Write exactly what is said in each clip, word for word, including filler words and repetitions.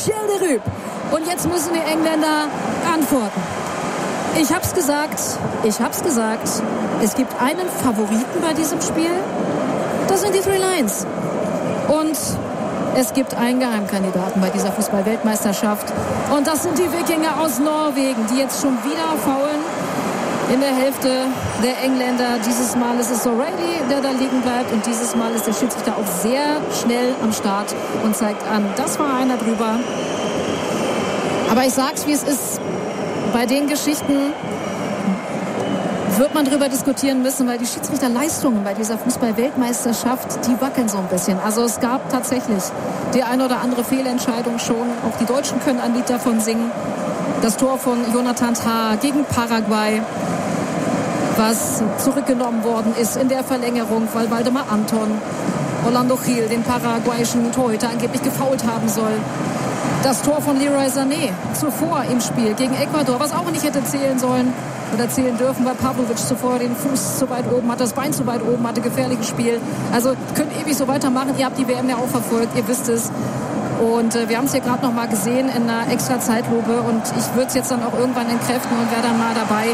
Yildirim. Und jetzt müssen die Engländer antworten. Ich hab's gesagt, ich hab's gesagt. Es gibt einen Favoriten bei diesem Spiel. Das sind die Three Lions. Und es gibt einen Geheimkandidaten bei dieser Fußball-Weltmeisterschaft. Und das sind die Wikinger aus Norwegen, die jetzt schon wieder faulen in der Hälfte der Engländer. Dieses Mal ist es O'Reilly, der da liegen bleibt. Und dieses Mal ist der Schiedsrichter auch sehr schnell am Start und zeigt an, das war einer drüber. Aber ich sag's, wie es ist. Bei den Geschichten wird man drüber diskutieren müssen, weil die Schiedsrichterleistungen bei dieser Fußball-Weltmeisterschaft, die wackeln so ein bisschen. Also es gab tatsächlich die eine oder andere Fehlentscheidung schon. Auch die Deutschen können ein Lied davon singen. Das Tor von Jonathan Tah gegen Paraguay, was zurückgenommen worden ist in der Verlängerung, weil Waldemar Anton Orlando Gil, den paraguayischen Torhüter, angeblich gefoult haben soll. Das Tor von Leroy Sané zuvor im Spiel gegen Ecuador, was auch nicht hätte zählen sollen oder zählen dürfen, weil Pavlovic zuvor den Fuß zu weit oben hatte, das Bein zu weit oben hatte, gefährliches Spiel. Also könnt ewig so weitermachen. Ihr habt die W M ja auch verfolgt, ihr wisst es. Und äh, wir haben es hier gerade noch mal gesehen in einer extra Zeitlupe und ich würde es jetzt dann auch irgendwann entkräften und wäre dann mal dabei.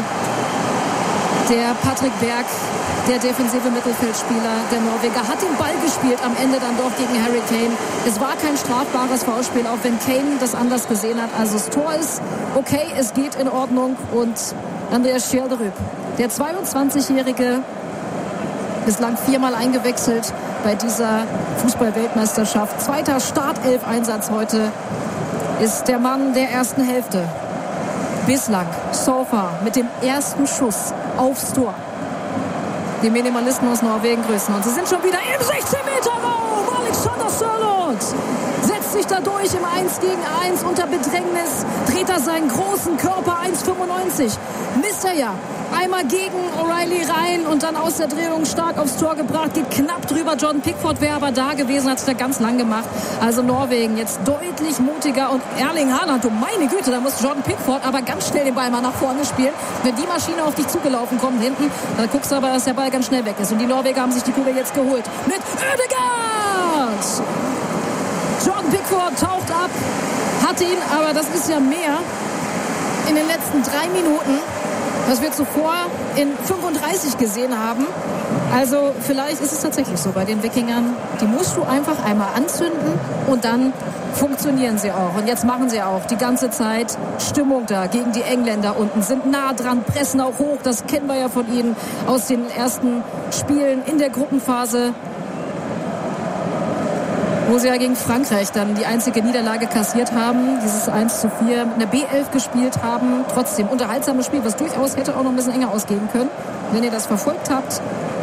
Der Patrick Berg, der defensive Mittelfeldspieler der Norweger, hat den Ball gespielt, am Ende dann doch gegen Harry Kane. Es war kein strafbares Foulspiel, auch wenn Kane das anders gesehen hat. Also das Tor ist okay, es geht in Ordnung. Und Andreas Yildirim, der zweiundzwanzigjährige, bislang viermal eingewechselt bei dieser Fußball-Weltmeisterschaft. Zweiter Startelf-Einsatz heute, ist der Mann der ersten Hälfte. Bislang, so far, mit dem ersten Schuss aufs Tor. Die Minimalisten aus Norwegen grüßen. Und sie sind schon wieder im sechzehn Meter Raum. Alexander Sørloth setzt sich da durch im eins gegen eins unter Bedrängnis. Dreht er seinen großen Körper eins fünfundneunzig. Misst er ja. Einmal gegen O'Reilly rein und dann aus der Drehung stark aufs Tor gebracht. Geht knapp drüber. Jordan Pickford wäre aber da gewesen, hat es da ganz lang gemacht. Also Norwegen jetzt deutlich mutiger. Und Erling Haaland, du meine Güte, da muss Jordan Pickford aber ganz schnell den Ball mal nach vorne spielen. Wenn die Maschine auf dich zugelaufen kommt hinten, dann guckst du aber, dass der Ball ganz schnell weg ist. Und die Norweger haben sich die Kugel jetzt geholt. Mit Ødegaard! Jordan Pickford taucht ab, hat ihn, aber das ist ja mehr in den letzten drei Minuten, was wir zuvor in fünfunddreißig gesehen haben. Also vielleicht ist es tatsächlich so bei den Wikingern. Die musst du einfach einmal anzünden und dann funktionieren sie auch. Und jetzt machen sie auch die ganze Zeit Stimmung da gegen die Engländer unten. Sind nah dran, pressen auch hoch. Das kennen wir ja von ihnen aus den ersten Spielen in der Gruppenphase, wo sie ja gegen Frankreich dann die einzige Niederlage kassiert haben, dieses eins zu vier mit einer B elf gespielt haben. Trotzdem unterhaltsames Spiel, was durchaus hätte auch noch ein bisschen enger ausgehen können, wenn ihr das verfolgt habt.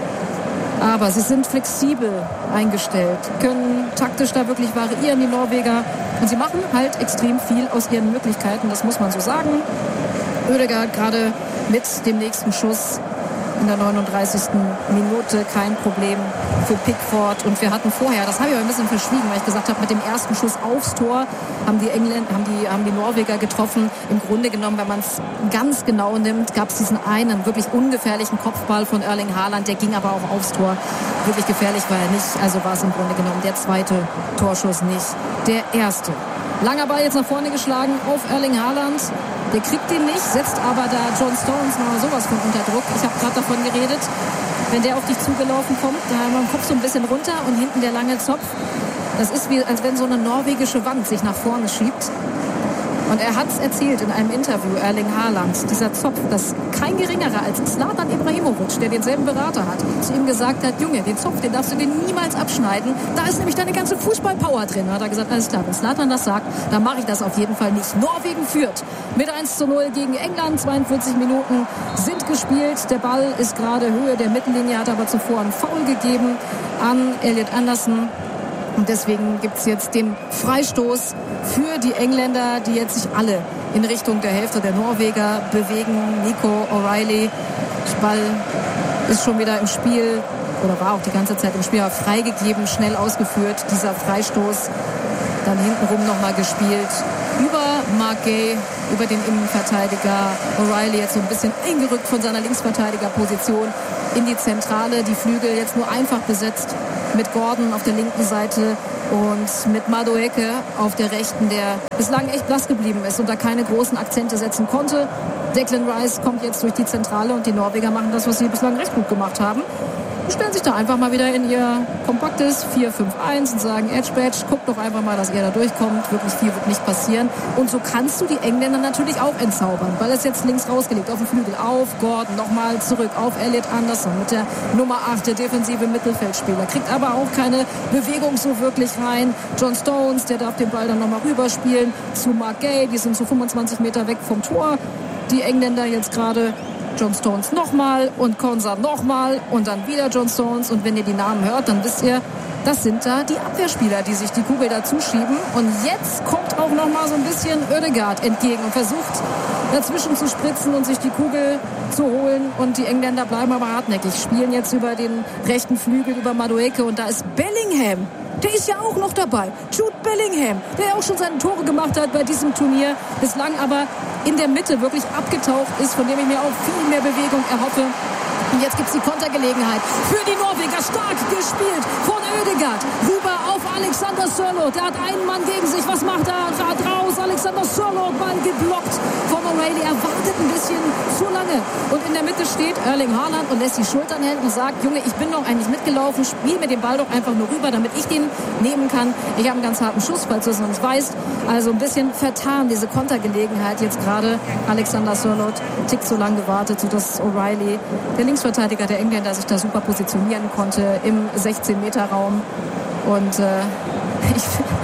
Aber sie sind flexibel eingestellt, können taktisch da wirklich variieren, die Norweger. Und sie machen halt extrem viel aus ihren Möglichkeiten, das muss man so sagen. Ødegaard gerade mit dem nächsten Schuss in der neununddreißigsten Minute kein Problem für Pickford. Und wir hatten vorher, das habe ich aber ein bisschen verschwiegen, weil ich gesagt habe, mit dem ersten Schuss aufs Tor haben die Engländer, haben die, haben die Norweger getroffen. Im Grunde genommen, wenn man es ganz genau nimmt, gab es diesen einen wirklich ungefährlichen Kopfball von Erling Haaland, der ging aber auch aufs Tor. Wirklich gefährlich war er nicht, also war es im Grunde genommen der zweite Torschuss, nicht der erste. Langer Ball jetzt nach vorne geschlagen auf Erling Haaland. Der kriegt den nicht, setzt aber da John Stones mal sowas von unter Druck. Ich habe gerade davon geredet, wenn der auf dich zugelaufen kommt, da haben wir den Kopf so ein bisschen runter und hinten der lange Zopf. Das ist wie, als wenn so eine norwegische Wand sich nach vorne schiebt. Und er hat es erzählt in einem Interview, Erling Haaland, dieser Zopf, dass kein geringerer als Zlatan Ibrahimovic, der denselben Berater hat, zu ihm gesagt hat, Junge, den Zopf, den darfst du dir niemals abschneiden. Da ist nämlich deine ganze Fußballpower drin. Hat er gesagt, alles klar, wenn Zlatan das sagt, dann mache ich das auf jeden Fall nicht. Norwegen führt mit eins zu null gegen England. zweiundvierzig Minuten sind gespielt. Der Ball ist gerade Höhe der Mittellinie, hat aber zuvor einen Foul gegeben an Elliot Anderson. Und deswegen gibt es jetzt den Freistoß für die Engländer, die jetzt sich alle in Richtung der Hälfte der Norweger bewegen. Nico O'Reilly, der Ball ist schon wieder im Spiel oder war auch die ganze Zeit im Spiel, aber freigegeben, schnell ausgeführt. Dieser Freistoß dann hintenrum nochmal gespielt über Mark Gay, über den Innenverteidiger. O'Reilly jetzt so ein bisschen eingerückt von seiner Linksverteidigerposition in die Zentrale. Die Flügel jetzt nur einfach besetzt mit Gordon auf der linken Seite Und mit Madueke auf der Rechten, der bislang echt blass geblieben ist und da keine großen Akzente setzen konnte. Declan Rice kommt jetzt durch die Zentrale und die Norweger machen das, was sie bislang recht gut gemacht haben. Und stellen sich da einfach mal wieder in ihr kompaktes vier fünf eins und sagen, Edge Badge, guckt doch einfach mal, dass ihr da durchkommt. Wirklich viel wird nicht passieren. Und so kannst du die Engländer natürlich auch entzaubern, weil es jetzt links rausgelegt, auf den Flügel, auf Gordon, nochmal zurück, auf Elliot Anderson mit der Nummer acht, der defensive Mittelfeldspieler. Kriegt aber auch keine Bewegung so wirklich rein. John Stones, der darf den Ball dann nochmal rüberspielen zu Mark Gay. Die sind so fünfundzwanzig Meter weg vom Tor. Die Engländer jetzt gerade John Stones nochmal und Konsa nochmal und dann wieder John Stones. Und wenn ihr die Namen hört, dann wisst ihr, das sind da die Abwehrspieler, die sich die Kugel da zuschieben. Und jetzt kommt auch nochmal so ein bisschen Ødegaard entgegen und versucht dazwischen zu spritzen und sich die Kugel zu holen. Und die Engländer bleiben aber hartnäckig, spielen jetzt über den rechten Flügel, über Madueke. Und da ist Bellingham. Der ist ja auch noch dabei. Jude Bellingham, der ja auch schon seine Tore gemacht hat bei diesem Turnier. Bislang aber in der Mitte wirklich abgetaucht ist, von dem ich mir auch viel mehr Bewegung erhoffe. Und jetzt gibt es die Kontergelegenheit für die Norweger. Stark gespielt von Ødegaard. Rüber auf Alexander Sørloth. Der hat einen Mann gegen sich. Was macht er? Rad raus. Alexander Sørloth, Ball geblockt von O'Reilly. Er wartet ein bisschen zu lange. Und in der Mitte steht Erling Haaland und lässt die Schultern hängen und sagt, Junge, ich bin doch eigentlich mitgelaufen. Spiel mir den Ball doch einfach nur rüber, damit ich den nehmen kann. Ich habe einen ganz harten Schuss, falls du es noch nicht weißt. Also ein bisschen vertan, diese Kontergelegenheit. Jetzt gerade Alexander Sørloth tickt so lange gewartet, sodass O'Reilly, der Linksverteidiger der Engländer, sich da super positionieren konnte im sechzehn Meter Raum. Und äh, ich,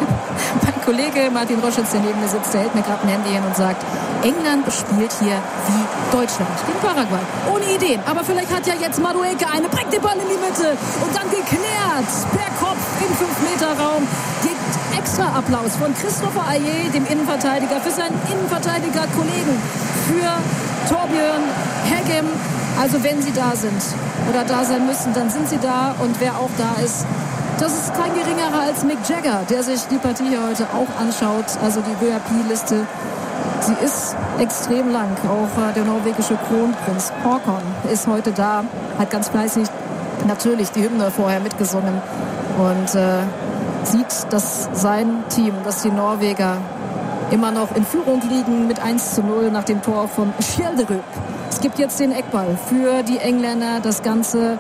mein Kollege Martin Roschitz, der neben mir sitzt, der hält mir gerade ein Handy hin und sagt, England spielt hier wie Deutschland gegen Paraguay. Ohne Ideen. Aber vielleicht hat ja jetzt Madueke eine, bringt den Ball in die Mitte und dann geklärt per Kopf im fünf Meter Raum. Gibt extra Applaus von Christopher Ajer, dem Innenverteidiger, für seinen Innenverteidiger-Kollegen, für Torbjörn Heggem. Also wenn sie da sind oder da sein müssen, dann sind sie da. Und wer auch da ist, das ist kein geringerer als Mick Jagger, der sich die Partie hier heute auch anschaut. Also die V I P-Liste, sie ist extrem lang. Auch äh, der norwegische Kronprinz Håkon ist heute da, hat ganz fleißig natürlich die Hymne vorher mitgesungen und äh, sieht, dass sein Team, dass die Norweger immer noch in Führung liegen mit eins zu null nach dem Tor von Skjelderud. Es gibt jetzt den Eckball für die Engländer, das Ganze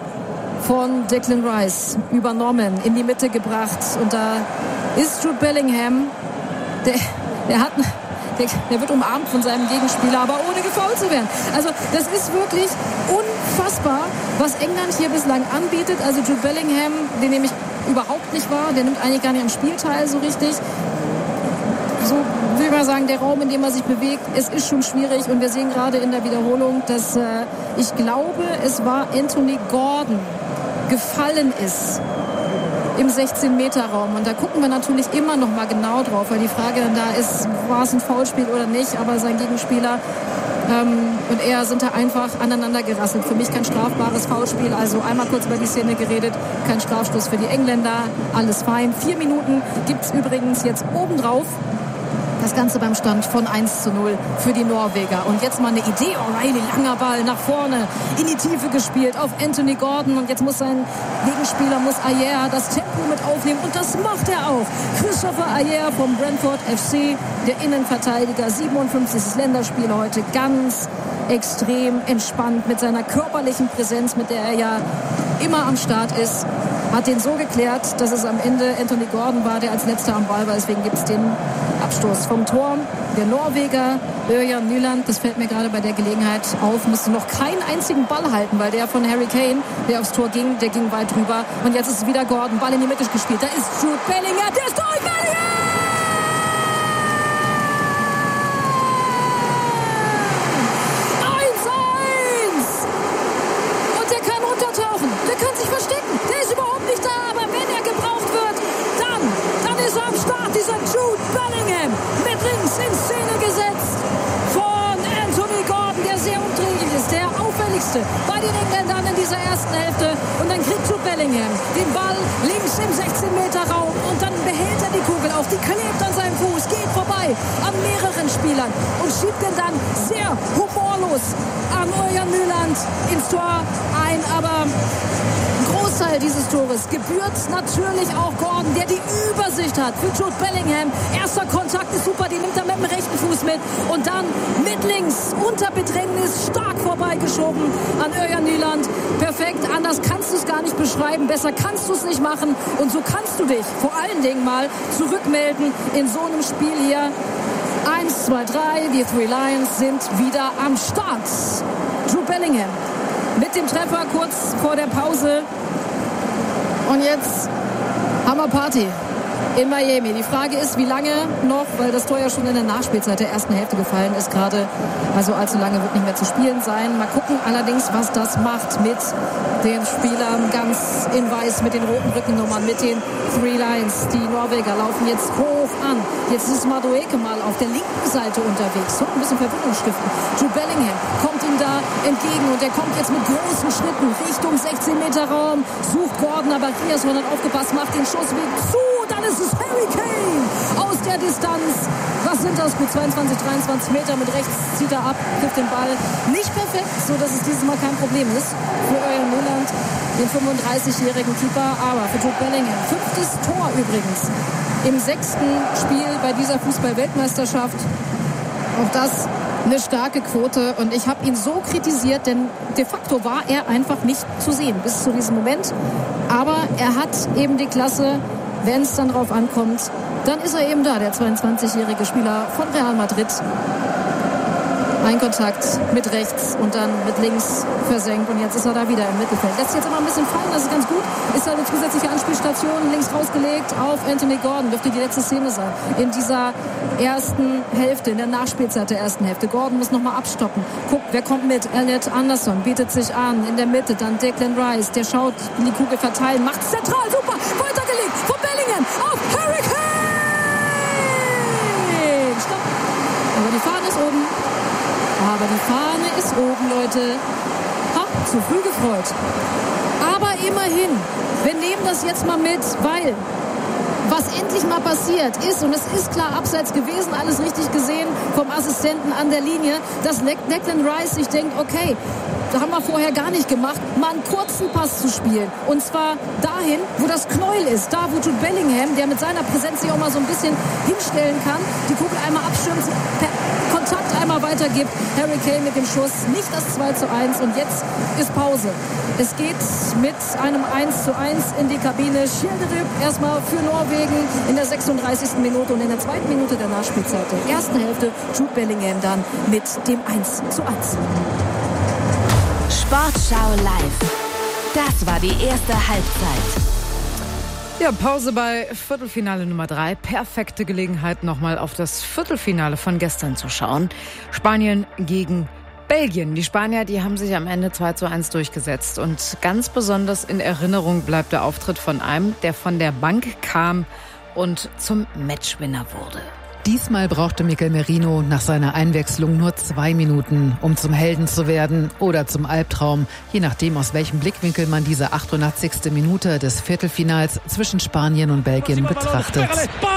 von Declan Rice übernommen, in die Mitte gebracht. Und da ist Jude Bellingham, der, der, hat, der, der wird umarmt von seinem Gegenspieler, aber ohne gefoult zu werden. Also das ist wirklich unfassbar, was England hier bislang anbietet. Also Jude Bellingham, den nehme ich überhaupt nicht wahr, der nimmt eigentlich gar nicht am Spiel teil so richtig. So will ich mal sagen, der Raum, in dem er sich bewegt, es ist schon schwierig. Und wir sehen gerade in der Wiederholung, dass äh, ich glaube, es war Anthony Gordon gefallen ist im sechzehn Meter Raum. Und da gucken wir natürlich immer noch mal genau drauf, weil die Frage dann da ist, war es ein Foulspiel oder nicht. Aber sein Gegenspieler ähm, und er sind da einfach aneinander gerasselt. Für mich kein strafbares Foulspiel. Also einmal kurz über die Szene geredet. Kein Strafstoß für die Engländer. Alles fein. Vier Minuten gibt es übrigens jetzt obendrauf. Das Ganze beim Stand von eins zu null für die Norweger. Und jetzt mal eine Idee. O'Reilly, langer Ball nach vorne, in die Tiefe gespielt auf Anthony Gordon. Und jetzt muss sein Gegenspieler, muss Ajer das Tempo mit aufnehmen. Und das macht er auch. Christopher Ajer vom Brentford F C, der Innenverteidiger, siebenundfünfzigstes Länderspiel heute. Ganz extrem entspannt mit seiner körperlichen Präsenz, mit der er ja immer am Start ist. Hat den so geklärt, dass es am Ende Anthony Gordon war, der als letzter am Ball war. Deswegen gibt es den Abstoß vom Tor. Der Norweger, Ørjan Nyland, das fällt mir gerade bei der Gelegenheit auf, musste noch keinen einzigen Ball halten, weil der von Harry Kane, der aufs Tor ging, der ging weit drüber. Und jetzt ist es wieder Gordon, Ball in die Mitte gespielt. Da ist Jude Bellingham, der ist durch, Bellingham! Bei den Engländern in dieser ersten Hälfte und dann kriegt Jude Bellingham den Ball links im sechzehn Meter Raum und dann behält er die Kugel auf, die klebt an seinem Fuß, geht vorbei an mehreren Spielern und schiebt den dann sehr humorlos an Ørjan Nyland ins Tor ein, aber ein großes Großteil dieses Tores gebührt natürlich auch Gordon, der die Übersicht hat für Jude Bellingham. Erster Kontakt ist super, die nimmt er mit dem rechten Fuß mit und dann mit links unter Bedrängnis stark vorbeigeschoben an Örjan Nyland. Perfekt, anders kannst du es gar nicht beschreiben, besser kannst du es nicht machen und so kannst du dich vor allen Dingen mal zurückmelden in so einem Spiel hier. Eins, zwei, drei, die Three Lions sind wieder am Start. Jude Bellingham mit dem Treffer kurz vor der Pause. Und jetzt Hammerparty in Miami. Die Frage ist, wie lange noch, weil das Tor ja schon in der Nachspielzeit der ersten Hälfte gefallen ist gerade. Also allzu lange wird nicht mehr zu spielen sein. Mal gucken allerdings, was das macht mit den Spielern ganz in weiß, mit den roten Rückennummern, mit den Three Lions. Die Norweger laufen jetzt hoch an. Jetzt ist Madueke mal auf der linken Seite unterwegs. So ein bisschen Verwirrung stiften. Jude Bellingham kommt ihm da entgegen und er kommt jetzt mit großen Schritten Richtung sechzehn Meter Raum. Sucht Gordon, aber Riasson hat aufgepasst, macht den Schussweg zu. Dann ist es Harry Kane aus der Distanz. Was sind das? Gut zweiundzwanzig, dreiundzwanzig Meter. Mit rechts zieht er ab, trifft den Ball. Nicht perfekt, so dass es dieses Mal kein Problem ist für Örjan Nyland, den fünfunddreißigjährigen Keeper. Aber für Jude Bellingham, fünftes Tor übrigens im sechsten Spiel bei dieser Fußball-Weltmeisterschaft. Auch das eine starke Quote. Und ich habe ihn so kritisiert, denn de facto war er einfach nicht zu sehen bis zu diesem Moment. Aber er hat eben die Klasse, wenn es dann drauf ankommt, dann ist er eben da, der zweiundzwanzigjährige Spieler von Real Madrid. Ein Kontakt mit rechts und dann mit links versenkt und jetzt ist er da wieder im Mittelfeld. Lässt sich jetzt immer ein bisschen fallen, das ist ganz gut. Ist eine zusätzliche Anspielstation links rausgelegt auf Anthony Gordon. Dürfte die letzte Szene sein in dieser ersten Hälfte, in der Nachspielzeit der ersten Hälfte. Gordon muss nochmal abstoppen. Guckt, wer kommt mit? Elliot Anderson bietet sich an. In der Mitte dann Declan Rice. Der schaut die Kugel verteilen, macht es zentral, super, weitergelegt von Bellingham auf Harry Kane. Stopp. Aber die Fahne ist oben. Aber die Fahne ist oben, Leute. Ha, zu früh gefreut. Aber immerhin, wir nehmen das jetzt mal mit, weil was endlich mal passiert ist, und es ist klar abseits gewesen, alles richtig gesehen vom Assistenten an der Linie, dass Declan Rice sich denkt, okay, das haben wir vorher gar nicht gemacht, mal einen kurzen Pass zu spielen. Und zwar dahin, wo das Knäuel ist. Da, wo Jude Bellingham, der mit seiner Präsenz sich auch mal so ein bisschen hinstellen kann, die Kugel einmal abschirmt, per Kontakt einmal weitergibt. Harry Kane mit dem Schuss, nicht das zwei zu eins. Und jetzt ist Pause. Es geht mit einem eins zu eins in die Kabine. Schilderüb erstmal für Norwegen in der sechsunddreißigsten Minute und in der zweiten Minute der Nachspielzeit der ersten Hälfte Jude Bellingham dann mit dem eins zu eins. Sportschau live. Das war die erste Halbzeit. Ja, Pause bei Viertelfinale Nummer drei. Perfekte Gelegenheit, nochmal auf das Viertelfinale von gestern zu schauen. Spanien gegen Belgien. Die Spanier, die haben sich am Ende zwei zu eins durchgesetzt. Und ganz besonders in Erinnerung bleibt der Auftritt von einem, der von der Bank kam und zum Matchwinner wurde. Diesmal brauchte Mikel Merino nach seiner Einwechslung nur zwei Minuten, um zum Helden zu werden oder zum Albtraum, je nachdem, aus welchem Blickwinkel man diese achtundachtzigste Minute des Viertelfinals zwischen Spanien und Belgien betrachtet.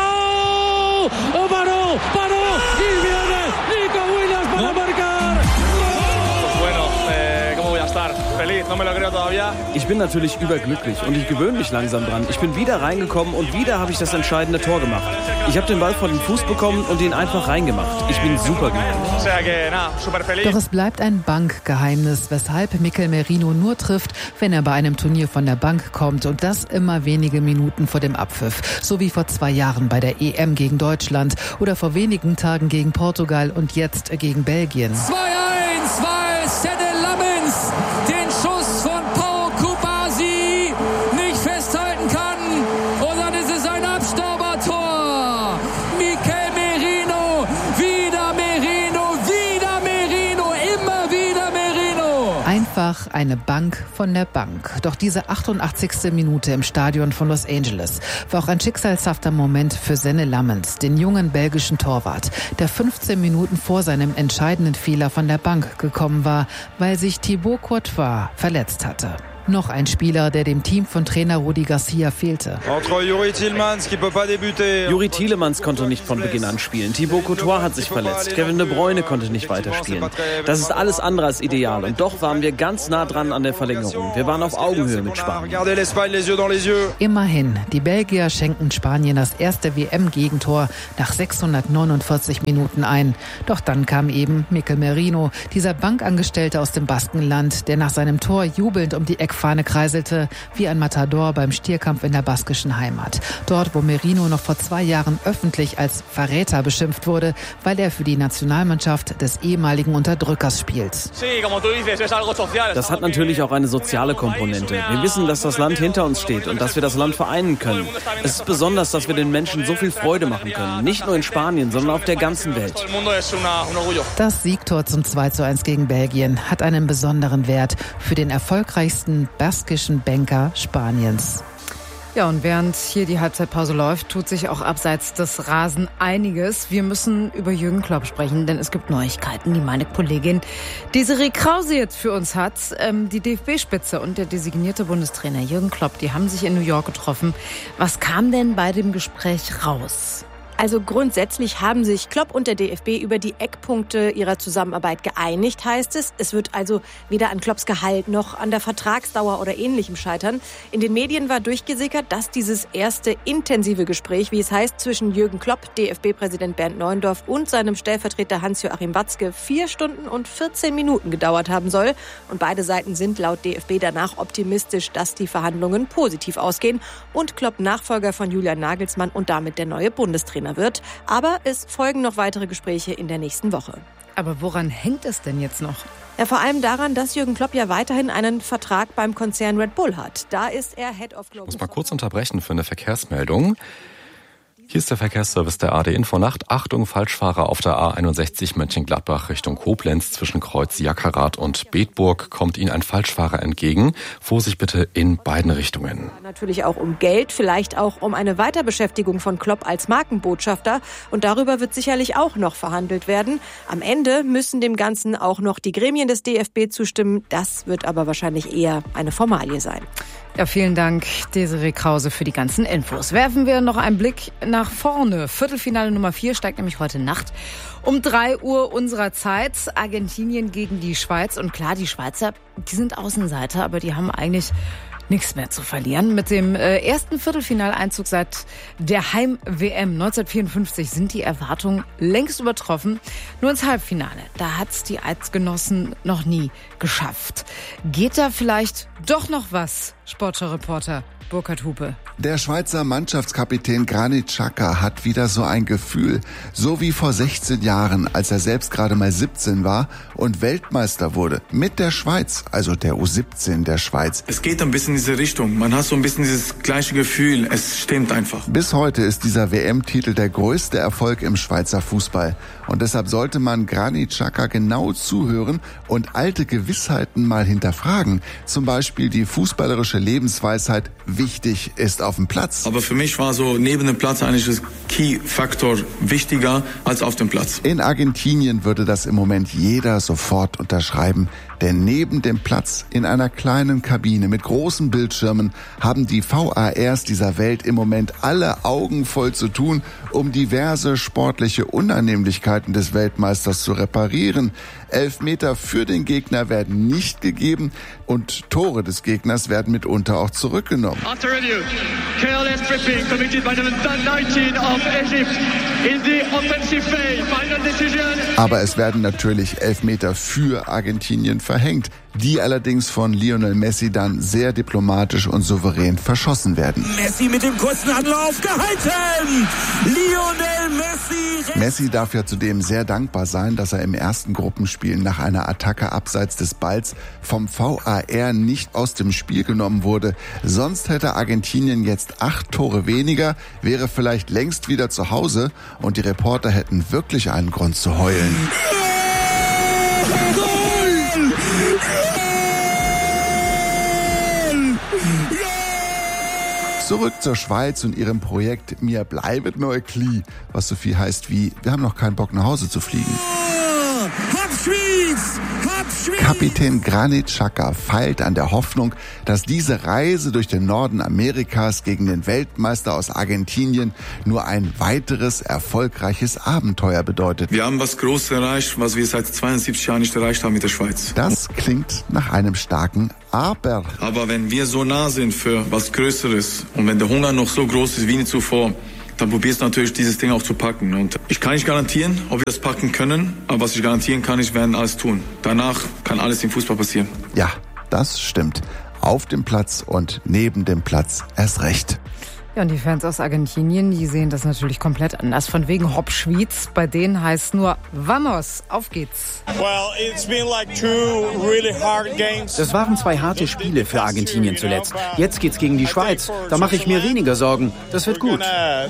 Ich bin natürlich überglücklich und ich gewöhne mich langsam dran. Ich bin wieder reingekommen und wieder habe ich das entscheidende Tor gemacht. Ich habe den Ball vor den Fuß bekommen und ihn einfach reingemacht. Ich bin super glücklich. Doch es bleibt ein Bankgeheimnis, weshalb Mikel Merino nur trifft, wenn er bei einem Turnier von der Bank kommt und das immer wenige Minuten vor dem Abpfiff. So wie vor zwei Jahren bei der E M gegen Deutschland oder vor wenigen Tagen gegen Portugal und jetzt gegen Belgien. zwei eins, weil Senne Lammens den Schuss von Pau Kubasi nicht festhalten kann. Und dann ist es ein Abstaubertor. Mikel Merino, wieder Merino, wieder Merino, immer wieder Merino. Einfach eine Bank von der Bank. Doch diese achtundachtzigste Minute im Stadion von Los Angeles war auch ein schicksalshafter Moment für Senne Lammens, den jungen belgischen Torwart, der fünfzehn Minuten vor seinem entscheidenden Fehler von der Bank gekommen war, weil sich Thibaut Courtois verletzt hatte. Noch ein Spieler, der dem Team von Trainer Rudi Garcia fehlte. Juri Tielemans konnte nicht von Beginn an spielen. Thibaut Courtois hat sich verletzt. Kevin De Bruyne konnte nicht weiterspielen. Das ist alles andere als ideal. Und doch waren wir ganz nah dran an der Verlängerung. Wir waren auf Augenhöhe mit Spanien. Immerhin, die Belgier schenken Spanien das erste W M-Gegentor nach sechshundertneunundvierzig Minuten ein. Doch dann kam eben Mikel Merino, dieser Bankangestellte aus dem Baskenland, der nach seinem Tor jubelnd um die Eckfahne kreiselte, wie ein Matador beim Stierkampf in der baskischen Heimat. Dort, wo Merino noch vor zwei Jahren öffentlich als Verräter beschimpft wurde, weil er für die Nationalmannschaft des ehemaligen Unterdrückers spielt. Das hat natürlich auch eine soziale Komponente. Wir wissen, dass das Land hinter uns steht und dass wir das Land vereinen können. Es ist besonders, dass wir den Menschen so viel Freude machen können. Nicht nur in Spanien, sondern auf der ganzen Welt. Das Siegtor zum zwei zu eins gegen Belgien hat einen besonderen Wert für den erfolgreichsten baskischen Banker Spaniens. Ja, und während hier die Halbzeitpause läuft, tut sich auch abseits des Rasen einiges. Wir müssen über Jürgen Klopp sprechen, denn es gibt Neuigkeiten, die meine Kollegin Desiree Krause jetzt für uns hat. Ähm, die D F B-Spitze und der designierte Bundestrainer Jürgen Klopp, die haben sich in New York getroffen. Was kam denn bei dem Gespräch raus? Also grundsätzlich haben sich Klopp und der D F B über die Eckpunkte ihrer Zusammenarbeit geeinigt, heißt es. Es wird also weder an Klopps Gehalt noch an der Vertragsdauer oder Ähnlichem scheitern. In den Medien war durchgesickert, dass dieses erste intensive Gespräch, wie es heißt, zwischen Jürgen Klopp, D F B-Präsident Bernd Neuendorf und seinem Stellvertreter Hans-Joachim Watzke vier Stunden und vierzehn Minuten gedauert haben soll. Und beide Seiten sind laut D F B danach optimistisch, dass die Verhandlungen positiv ausgehen und Klopp Nachfolger von Julian Nagelsmann und damit der neue Bundestrainer wird. Aber es folgen noch weitere Gespräche in der nächsten Woche. Aber woran hängt es denn jetzt noch? Ja, vor allem daran, dass Jürgen Klopp ja weiterhin einen Vertrag beim Konzern Red Bull hat. Da ist er Head of Global. Ich muss mal kurz unterbrechen für eine Verkehrsmeldung. Hier ist der Verkehrsservice der A D Infonacht. Achtung, Falschfahrer auf der A einundsechzig Mönchengladbach Richtung Koblenz zwischen Kreuz Jackerath und Bedburg kommt Ihnen ein Falschfahrer entgegen. Vorsicht bitte in beiden Richtungen. Natürlich auch um Geld, vielleicht auch um eine Weiterbeschäftigung von Klopp als Markenbotschafter. Und darüber wird sicherlich auch noch verhandelt werden. Am Ende müssen dem Ganzen auch noch die Gremien des D F B zustimmen. Das wird aber wahrscheinlich eher eine Formalie sein. Ja, vielen Dank, Desiree Krause, für die ganzen Infos. Werfen wir noch einen Blick nach vorne. Viertelfinale Nummer vier steigt nämlich heute Nacht um drei Uhr unserer Zeit. Argentinien gegen die Schweiz. Und klar, die Schweizer, die sind Außenseiter, aber die haben eigentlich nichts mehr zu verlieren. Mit dem äh, ersten Viertelfinaleinzug seit der Heim-W M neunzehnhundertvierundfünfzig sind die Erwartungen längst übertroffen. Nur ins Halbfinale, da hat's die Eidgenossen noch nie geschafft. Geht da vielleicht doch noch was, Sportschau-Reporter Burkhard Hupe? Der Schweizer Mannschaftskapitän Granit Xhaka hat wieder so ein Gefühl, so wie vor sechzehn Jahren, als er selbst gerade mal siebzehn war und Weltmeister wurde. Mit der Schweiz, also der U siebzehn der Schweiz. Es geht ein bisschen in diese Richtung. Man hat so ein bisschen dieses gleiche Gefühl. Es stimmt einfach. Bis heute ist dieser W M-Titel der größte Erfolg im Schweizer Fußball. Und deshalb sollte man Granit Xhaka genau zuhören und alte Gewissheiten mal hinterfragen. Zum Beispiel die fußballerische Lebensweisheit, wichtig ist auf dem Platz. Aber für mich war so neben dem Platz eigentlich das Key-Faktor wichtiger als auf dem Platz. In Argentinien würde das im Moment jeder sofort unterschreiben. Denn neben dem Platz in einer kleinen Kabine mit großen Bildschirmen haben die V A Rs dieser Welt im Moment alle Augen voll zu tun, um diverse sportliche Unannehmlichkeiten des Weltmeisters zu reparieren. Elfmeter für den Gegner werden nicht gegeben und Tore des Gegners werden mitunter auch zurückgenommen. After review, careless tripping committed by number neunzehn of Egypt in the offensive phase. Final decision. Aber es werden natürlich Elfmeter für Argentinien verhängt, die allerdings von Lionel Messi dann sehr diplomatisch und souverän verschossen werden. Messi mit dem kurzen Anlauf gehalten! Lionel Messi! Messi darf ja zudem sehr dankbar sein, dass er im ersten Gruppenspiel nach einer Attacke abseits des Balls vom V A R nicht aus dem Spiel genommen wurde. Sonst hätte Argentinien jetzt acht Tore weniger, wäre vielleicht längst wieder zu Hause und die Reporter hätten wirklich einen Grund zu heulen. Zurück zur Schweiz und ihrem Projekt Mir bleibet neu Kli, was so viel heißt wie, wir haben noch keinen Bock nach Hause zu fliegen. Hopschwitz! Hopschwitz! Kapitän Granit Xhaka feilt an der Hoffnung, dass diese Reise durch den Norden Amerikas gegen den Weltmeister aus Argentinien nur ein weiteres erfolgreiches Abenteuer bedeutet. Wir haben was Großes erreicht, was wir seit zweiundsiebzig Jahren nicht erreicht haben mit der Schweiz. Das klingt nach einem starken Aber. Aber wenn wir so nah sind für was Größeres und wenn der Hunger noch so groß ist wie nie zuvor, dann probierst du natürlich dieses Ding auch zu packen. Und ich kann nicht garantieren, ob wir das packen können, aber was ich garantieren kann, ich werde alles tun. Danach kann alles im Fußball passieren. Ja, das stimmt. Auf dem Platz und neben dem Platz erst recht. Ja, und die Fans aus Argentinien, die sehen das natürlich komplett anders. Von wegen Hopschwitz, bei denen heißt nur Vamos, auf geht's. Das waren zwei harte Spiele für Argentinien zuletzt. Jetzt geht's gegen die Schweiz. Da mache ich mir weniger Sorgen. Das wird gut.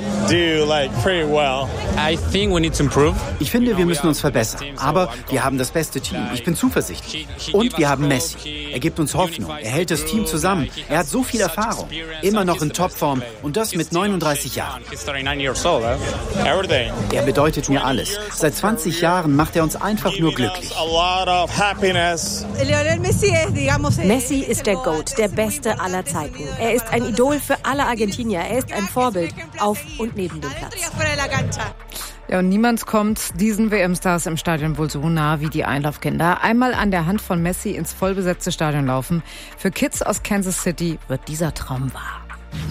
Ich finde, wir müssen uns verbessern. Aber wir haben das beste Team. Ich bin zuversichtlich. Und wir haben Messi. Er gibt uns Hoffnung. Er hält das Team zusammen. Er hat so viel Erfahrung. Immer noch in Topform. Und das mit neununddreißig Jahren. Er bedeutet mir alles. Seit zwanzig Jahren macht er uns einfach nur glücklich. Messi ist der GOAT, der Beste aller Zeiten. Er ist ein Idol für alle Argentinier. Er ist ein Vorbild auf und neben dem Platz. Ja, und niemand kommt diesen W M-Stars im Stadion wohl so nah wie die Einlaufkinder. Einmal an der Hand von Messi ins vollbesetzte Stadion laufen. Für Kids aus Kansas City wird dieser Traum wahr.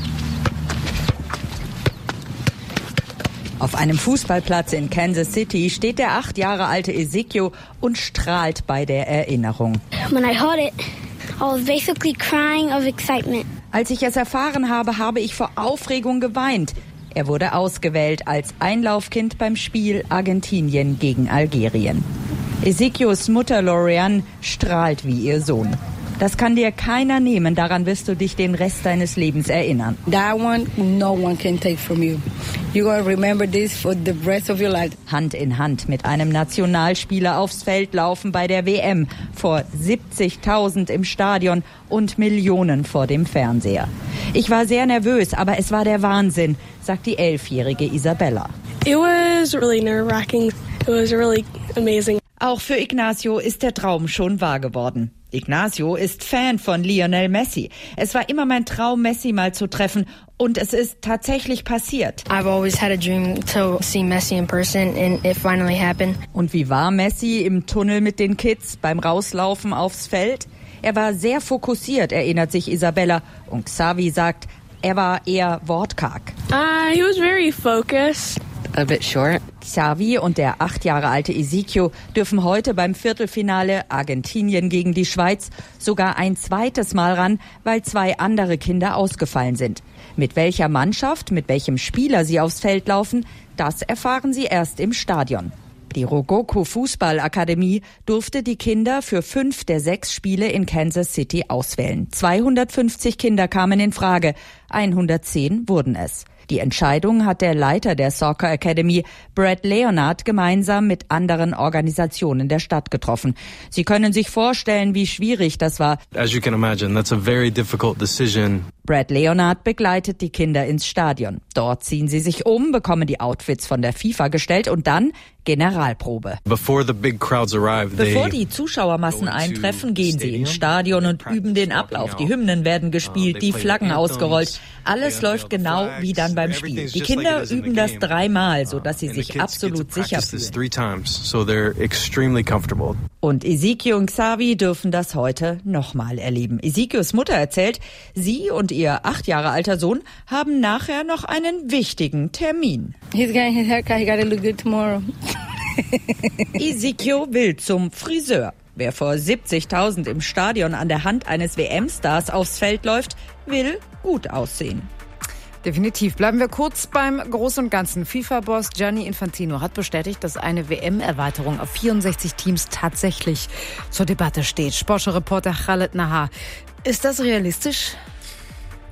Auf einem Fußballplatz in Kansas City steht der acht Jahre alte Ezekiel und strahlt bei der Erinnerung. When I heard it, I was basically crying of excitement. Als ich es erfahren habe, habe ich vor Aufregung geweint. Er wurde ausgewählt als Einlaufkind beim Spiel Argentinien gegen Algerien. Ezekiels Mutter Lorianne strahlt wie ihr Sohn. Das kann dir keiner nehmen, daran wirst du dich den Rest deines Lebens erinnern. That one, no one can take from you. You're gonna remember this for the rest of your life. Hand in Hand mit einem Nationalspieler aufs Feld laufen bei der W M. Vor siebzigtausend im Stadion und Millionen vor dem Fernseher. Ich war sehr nervös, aber es war der Wahnsinn, sagt die elfjährige Isabella. It was really nerve-wracking. It was really amazing. Auch für Ignacio ist der Traum schon wahr geworden. Ignacio ist Fan von Lionel Messi. Es war immer mein Traum, Messi mal zu treffen. Und es ist tatsächlich passiert. I've always had a dream to see Messi in person and it finally happened. Und wie war Messi im Tunnel mit den Kids beim Rauslaufen aufs Feld? Er war sehr fokussiert, erinnert sich Isabella. Und Xavi sagt, er war eher wortkarg. Uh, he was very focused. A bit short. Xavi und der acht Jahre alte Ezekiel dürfen heute beim Viertelfinale Argentinien gegen die Schweiz sogar ein zweites Mal ran, weil zwei andere Kinder ausgefallen sind. Mit welcher Mannschaft, mit welchem Spieler sie aufs Feld laufen, das erfahren sie erst im Stadion. Die Rogoku Fußballakademie durfte die Kinder für fünf der sechs Spiele in Kansas City auswählen. zweihundertfünfzig Kinder kamen in Frage, hundertzehn wurden es. Die Entscheidung hat der Leiter der Soccer Academy, Brad Leonard, gemeinsam mit anderen Organisationen der Stadt getroffen. Sie können sich vorstellen, wie schwierig das war. As you can imagine, that's a very difficult decision. Brad Leonard begleitet die Kinder ins Stadion. Dort ziehen sie sich um, bekommen die Outfits von der FIFA gestellt und dann Generalprobe. Before the big crowds arrive, Bevor die Zuschauermassen eintreffen, gehen sie ins Stadion und üben den Ablauf. Die Hymnen werden gespielt, die Flaggen ausgerollt. Alles läuft genau wie dann beim Spiel. Die Kinder üben das dreimal, sodass sie sich absolut sicher fühlen. Und Ezekiel und Xavi dürfen das heute nochmal erleben. Ezekiels Mutter erzählt, sie und ihr acht Jahre alter Sohn haben nachher noch einen wichtigen Termin. He's getting his haircut. He gotta look good tomorrow. Ezekiel will zum Friseur. Wer vor siebzigtausend im Stadion an der Hand eines W M-Stars aufs Feld läuft, will gut aussehen. Definitiv. Bleiben wir kurz beim Großen und Ganzen. FIFA-Boss Gianni Infantino hat bestätigt, dass eine W M-Erweiterung auf vierundsechzig Teams tatsächlich zur Debatte steht. Sportschau-Reporter Khaled Nahar. Ist das realistisch?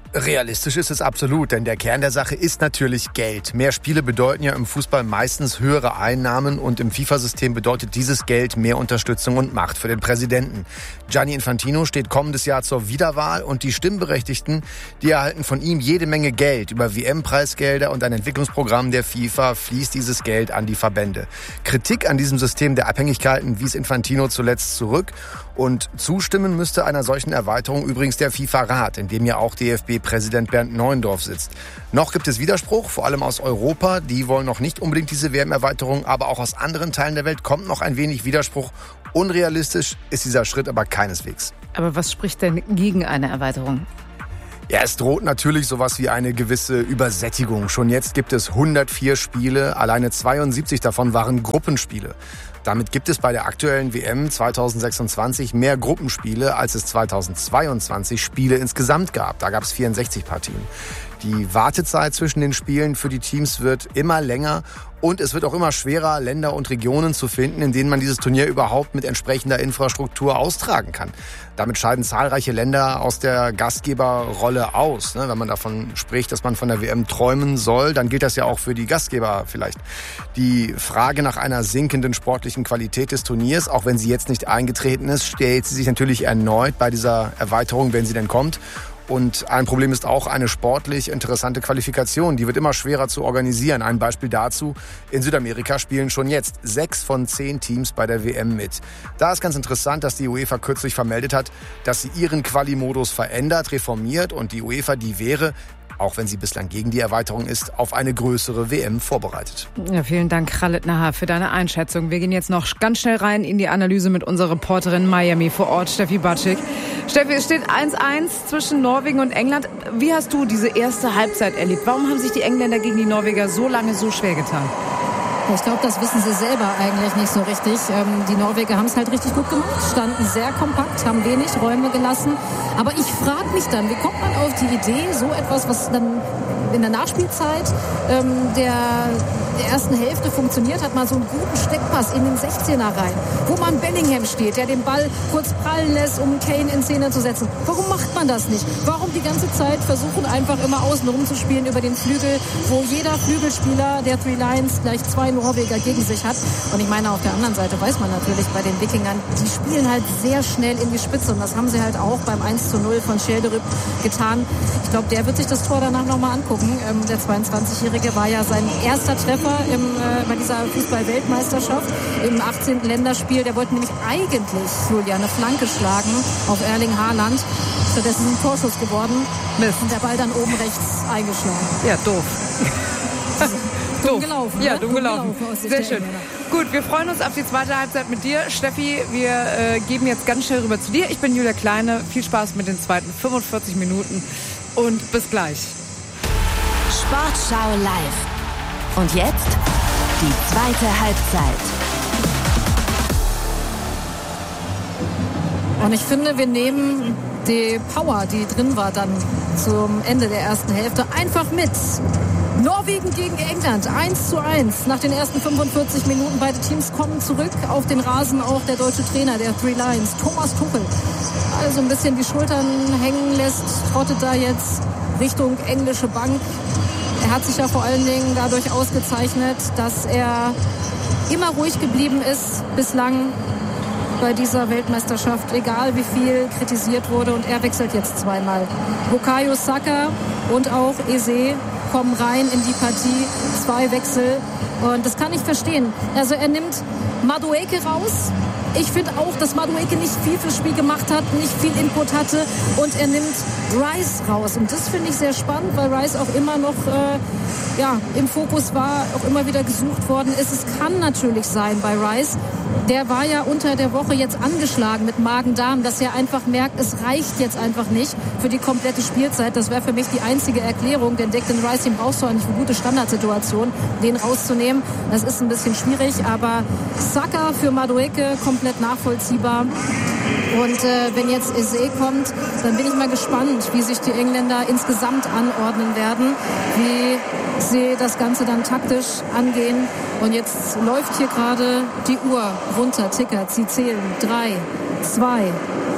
Realistisch ist es absolut, denn der Kern der Sache ist natürlich Geld. Mehr Spiele bedeuten ja im Fußball meistens höhere Einnahmen und im FIFA-System bedeutet dieses Geld mehr Unterstützung und Macht für den Präsidenten. Gianni Infantino steht kommendes Jahr zur Wiederwahl und die Stimmberechtigten, die erhalten von ihm jede Menge Geld. Über W M-Preisgelder und ein Entwicklungsprogramm der FIFA fließt dieses Geld an die Verbände. Kritik an diesem System der Abhängigkeiten wies Infantino zuletzt zurück. Und zustimmen müsste einer solchen Erweiterung übrigens der FIFA-Rat, in dem ja auch D F B-Präsident Bernd Neuendorf sitzt. Noch gibt es Widerspruch, vor allem aus Europa. Die wollen noch nicht unbedingt diese W M-Erweiterung, aber auch aus anderen Teilen der Welt kommt noch ein wenig Widerspruch. Unrealistisch ist dieser Schritt aber keineswegs. Aber was spricht denn gegen eine Erweiterung? Ja, es droht natürlich sowas wie eine gewisse Übersättigung. Schon jetzt gibt es hundertvier Spiele, alleine zweiundsiebzig davon waren Gruppenspiele. Damit gibt es bei der aktuellen W M zweitausendsechsundzwanzig mehr Gruppenspiele, als es zweitausendzweiundzwanzig Spiele insgesamt gab. Da gab es vierundsechzig Partien. Die Wartezeit zwischen den Spielen für die Teams wird immer länger und es wird auch immer schwerer, Länder und Regionen zu finden, in denen man dieses Turnier überhaupt mit entsprechender Infrastruktur austragen kann. Damit scheiden zahlreiche Länder aus der Gastgeberrolle aus. Wenn man davon spricht, dass man von der W M träumen soll, dann gilt das ja auch für die Gastgeber vielleicht. Die Frage nach einer sinkenden sportlichen Qualität des Turniers, auch wenn sie jetzt nicht eingetreten ist, stellt sie sich natürlich erneut bei dieser Erweiterung, wenn sie denn kommt. Und ein Problem ist auch eine sportlich interessante Qualifikation. Die wird immer schwerer zu organisieren. Ein Beispiel dazu: In Südamerika spielen schon jetzt sechs von zehn Teams bei der W M mit. Da ist ganz interessant, dass die UEFA kürzlich vermeldet hat, dass sie ihren Quali-Modus verändert, reformiert und die UEFA, die wäre, auch wenn sie bislang gegen die Erweiterung ist, auf eine größere W M vorbereitet. Ja, vielen Dank, Khaled Nahar, für deine Einschätzung. Wir gehen jetzt noch ganz schnell rein in die Analyse mit unserer Reporterin Miami vor Ort, Steffi Batschik. Steffi, es steht eins eins zwischen Norwegen und England. Wie hast du diese erste Halbzeit erlebt? Warum haben sich die Engländer gegen die Norweger so lange so schwer getan? Ich glaube, das wissen sie selber eigentlich nicht so richtig. Ähm, die Norweger haben es halt richtig gut gemacht, standen sehr kompakt, haben wenig Räume gelassen. Aber ich frage mich dann, wie kommt man auf die Idee, so etwas, was dann in der Nachspielzeit ähm, der, der ersten Hälfte funktioniert hat, mal so einen guten Steckpass in den sechzehner rein, wo man Bellingham steht, der den Ball kurz prallen lässt, um Kane in Szene zu setzen. Warum macht man das nicht? Warum die ganze Zeit versuchen, einfach immer außen rumzuspielen über den Flügel, wo jeder Flügelspieler der Three Lions gleich zwei Norweger gegen sich hat? Und ich meine, auf der anderen Seite weiß man natürlich bei den Wikingern, die spielen halt sehr schnell in die Spitze und das haben sie halt auch beim eins zu null von Schjelderup getan. Ich glaube, der wird sich das Tor danach nochmal angucken. Ähm, der zweiundzwanzigjährige war ja sein erster Treffer im, äh, bei dieser Fußball-Weltmeisterschaft im achtzehnten Länderspiel. Der wollte nämlich eigentlich, Julia, eine Flanke schlagen auf Erling Haaland. Stattdessen ist ein Torschuss geworden. Mist. Und der Ball dann oben rechts eingeschlagen. Ja, doof. dumm doof. gelaufen. Ja, ne? dumm gelaufen. gelaufen Sehr schön. Gut, wir freuen uns auf die zweite Halbzeit mit dir. Steffi, wir äh, geben jetzt ganz schnell rüber zu dir. Ich bin Julia Kleine. Viel Spaß mit den zweiten fünfundvierzig Minuten und bis gleich. Sportschau live. Und jetzt die zweite Halbzeit. Und ich finde, wir nehmen die Power, die drin war dann zum Ende der ersten Hälfte, einfach mit. Norwegen gegen England, eins zu eins. Nach den ersten fünfundvierzig Minuten, beide Teams kommen zurück auf den Rasen. Auch der deutsche Trainer der Three Lions, Thomas Tuchel, also ein bisschen die Schultern hängen lässt, trottet da jetzt Richtung englische Bank. Er hat sich ja vor allen Dingen dadurch ausgezeichnet, dass er immer ruhig geblieben ist bislang bei dieser Weltmeisterschaft, egal wie viel kritisiert wurde. Und er wechselt jetzt zweimal. Bukayo Saka und auch Eze kommen rein in die Partie. Zwei Wechsel. Und das kann ich verstehen. Also er nimmt Madueke raus. Ich finde auch, dass Madueke nicht viel fürs Spiel gemacht hat, nicht viel Input hatte. Und er nimmt Rice raus. Und das finde ich sehr spannend, weil Rice auch immer noch äh, ja, im Fokus war, auch immer wieder gesucht worden ist. Es kann natürlich sein bei Rice. Der war ja unter der Woche jetzt angeschlagen mit Magen-Darm, dass er einfach merkt, es reicht jetzt einfach nicht für die komplette Spielzeit. Das wäre für mich die einzige Erklärung, denn Declan Rice, den brauchst du auch nicht für gute Standardsituationen, den rauszunehmen. Das ist ein bisschen schwierig, aber Saka für Madueke komplett nachvollziehbar. Und äh, wenn jetzt Eze kommt, dann bin ich mal gespannt, wie sich die Engländer insgesamt anordnen werden, wie sie das Ganze dann taktisch angehen. Und jetzt läuft hier gerade die Uhr runter, tickert, sie zählen. Drei, zwei,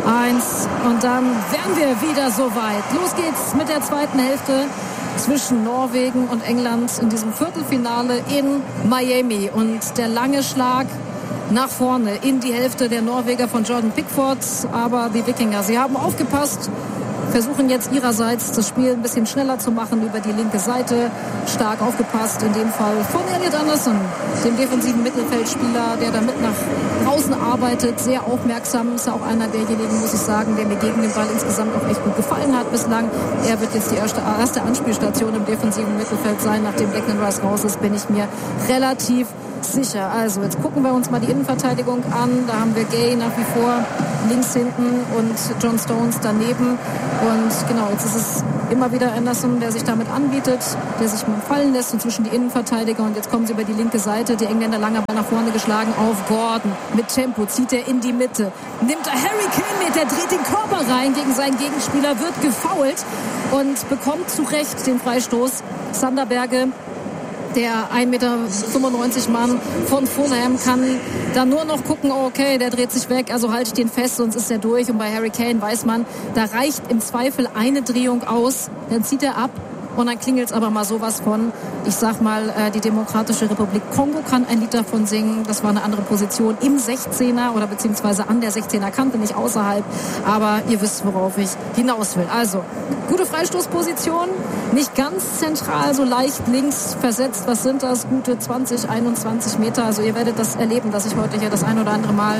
eins und dann wären wir wieder soweit. Los geht's mit der zweiten Hälfte zwischen Norwegen und England in diesem Viertelfinale in Miami. Und der lange Schlag nach vorne in die Hälfte der Norweger von Jordan Pickford. Aber die Wikinger, sie haben aufgepasst, versuchen jetzt ihrerseits das Spiel ein bisschen schneller zu machen über die linke Seite. Stark aufgepasst, in dem Fall von Elliot Anderson, dem defensiven Mittelfeldspieler, der da mit nach draußen arbeitet, sehr aufmerksam. Ist auch einer derjenigen, muss ich sagen, der mir gegen den Ball insgesamt auch echt gut gefallen hat bislang. Er wird jetzt die erste, erste Anspielstation im defensiven Mittelfeld sein. Nachdem Declan Rice raus ist, bin ich mir relativ sicher. Also, jetzt gucken wir uns mal die Innenverteidigung an. Da haben wir Gay nach wie vor links hinten und John Stones daneben. Und genau, jetzt ist es immer wieder Anderson, der sich damit anbietet, der sich mal fallen lässt und zwischen die Innenverteidiger. Und jetzt kommen sie über die linke Seite. Die Engländer langer Ball nach vorne geschlagen auf Gordon. Mit Tempo zieht er in die Mitte. Nimmt er Harry Kane mit, der dreht den Körper rein gegen seinen Gegenspieler, wird gefoult und bekommt zu Recht den Freistoß. Sander Berge, der ein Meter fünfundneunzig Mann von Fulham, kann dann nur noch gucken, okay, der dreht sich weg, also halte ich den fest, sonst ist er durch. Und bei Harry Kane weiß man, da reicht im Zweifel eine Drehung aus, dann zieht er ab. Und dann klingelt es aber mal sowas von, ich sag mal, äh, die Demokratische Republik Kongo kann ein Lied davon singen. Das war eine andere Position im sechzehner oder beziehungsweise an der sechzehner Kante, nicht außerhalb. Aber ihr wisst, worauf ich hinaus will. Also, gute Freistoßposition, nicht ganz zentral, so leicht links versetzt. Was sind das? Gute zwanzig, einundzwanzig Meter. Also ihr werdet das erleben, dass ich heute hier das ein oder andere Mal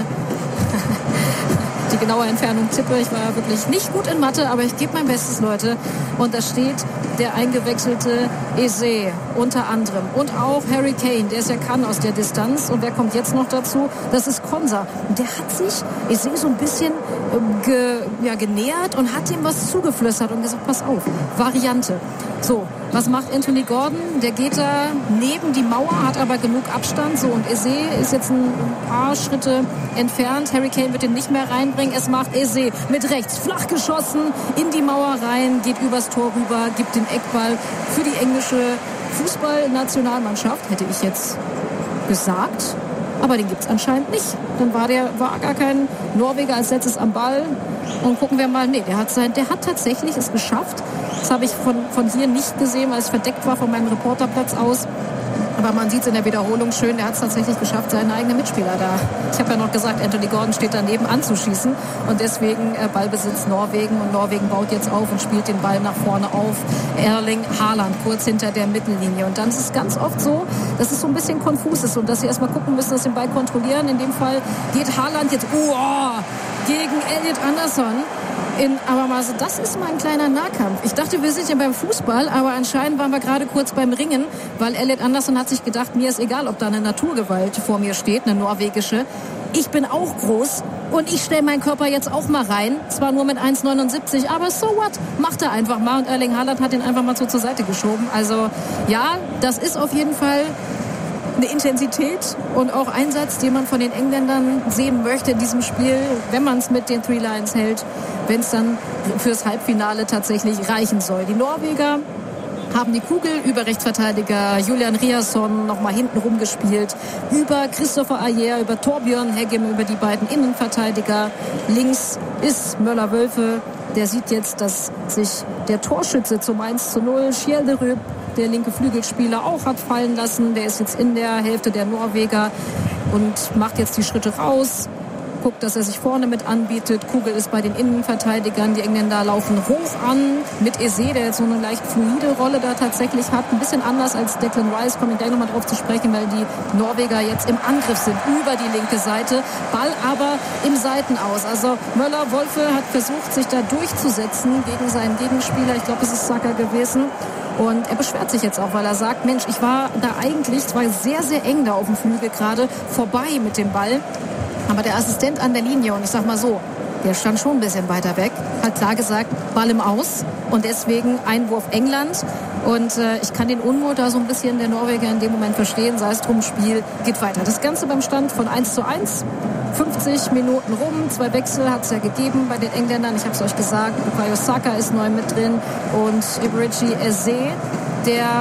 die genaue Entfernung tippe. Ich war wirklich nicht gut in Mathe, aber ich gebe mein Bestes, Leute. Und da steht der eingewechselte Eze unter anderem. Und auch Harry Kane, der es ja kann aus der Distanz. Und wer kommt jetzt noch dazu? Das ist Konsa. Und der hat sich Eze so ein bisschen äh, ge, ja, genähert und hat ihm was zugeflüstert und gesagt, pass auf, Variante. So, was macht Anthony Gordon? Der geht da neben die Mauer, hat aber genug Abstand. So, und Eze ist jetzt ein paar Schritte entfernt. Harry Kane wird ihn nicht mehr reinbringen. Es macht Eze mit rechts flach geschossen in die Mauer rein, geht übers Tor rüber, gibt den Eckball für die englische Fußballnationalmannschaft, hätte ich jetzt gesagt. Aber den gibt's anscheinend nicht. Dann war der war gar kein Norweger als letztes am Ball. Und gucken wir mal, nee, der hat sein, der hat tatsächlich es geschafft. Das habe ich von, von hier nicht gesehen, weil es verdeckt war von meinem Reporterplatz aus. Aber man sieht es in der Wiederholung schön, der hat es tatsächlich geschafft, seinen eigenen Mitspieler da. Ich habe ja noch gesagt, Anthony Gordon steht daneben anzuschießen. Und deswegen äh, Ballbesitz Norwegen. Und Norwegen baut jetzt auf und spielt den Ball nach vorne auf. Erling Haaland kurz hinter der Mittellinie. Und dann ist es ganz oft so, dass es so ein bisschen konfus ist und dass sie erstmal gucken müssen, dass sie den Ball kontrollieren. In dem Fall geht Haaland jetzt oh, gegen Elliot Anderson. In, aber mal so, das ist mal ein kleiner Nahkampf. Ich dachte, wir sind ja beim Fußball, aber anscheinend waren wir gerade kurz beim Ringen, weil Elliot Anderson hat sich gedacht, mir ist egal, ob da eine Naturgewalt vor mir steht, eine norwegische. Ich bin auch groß und ich stelle meinen Körper jetzt auch mal rein. Zwar nur mit eins neunundsiebzig, aber so what? Macht er einfach mal. Und Erling Haaland hat ihn einfach mal so zur Seite geschoben. Also ja, das ist auf jeden Fall eine Intensität und auch Einsatz, den man von den Engländern sehen möchte in diesem Spiel, wenn man es mit den Three Lions hält, wenn es dann fürs Halbfinale tatsächlich reichen soll. Die Norweger haben die Kugel über Rechtsverteidiger Julian Riasson nochmal hinten rumgespielt, über Christopher Ajer, über Torbjörn Heggem, über die beiden Innenverteidiger. Links ist Möller-Wölfe, der sieht jetzt, dass sich der Torschütze zum eins zu null, Skjelderud, der linke Flügelspieler, auch hat fallen lassen. Der ist jetzt in der Hälfte der Norweger und macht jetzt die Schritte raus. Guckt, dass er sich vorne mit anbietet. Kugel ist bei den Innenverteidigern. Die Engländer laufen hoch an mit Eze, der jetzt so eine leicht fluide Rolle da tatsächlich hat. Ein bisschen anders als Declan Rice, komme ich gleich nochmal drauf zu sprechen, weil die Norweger jetzt im Angriff sind über die linke Seite. Ball aber im Seitenaus. Also Möller-Wolfe hat versucht, sich da durchzusetzen gegen seinen Gegenspieler. Ich glaube, es ist Saka gewesen. Und er beschwert sich jetzt auch, weil er sagt, Mensch, ich war da eigentlich, es war sehr, sehr eng da auf dem Flügel gerade, vorbei mit dem Ball. Aber der Assistent an der Linie, und ich sag mal so, der stand schon ein bisschen weiter weg, hat klar gesagt, Ball im Aus und deswegen Einwurf England. Und äh, ich kann den Unmut da so ein bisschen der Norweger in dem Moment verstehen, sei es drum, Spiel geht weiter. Das Ganze beim Stand von eins zu eins, fünfzig Minuten rum, zwei Wechsel hat es ja gegeben bei den Engländern. Ich habe es euch gesagt, Bukayo Saka ist neu mit drin und Eberechi Eze, der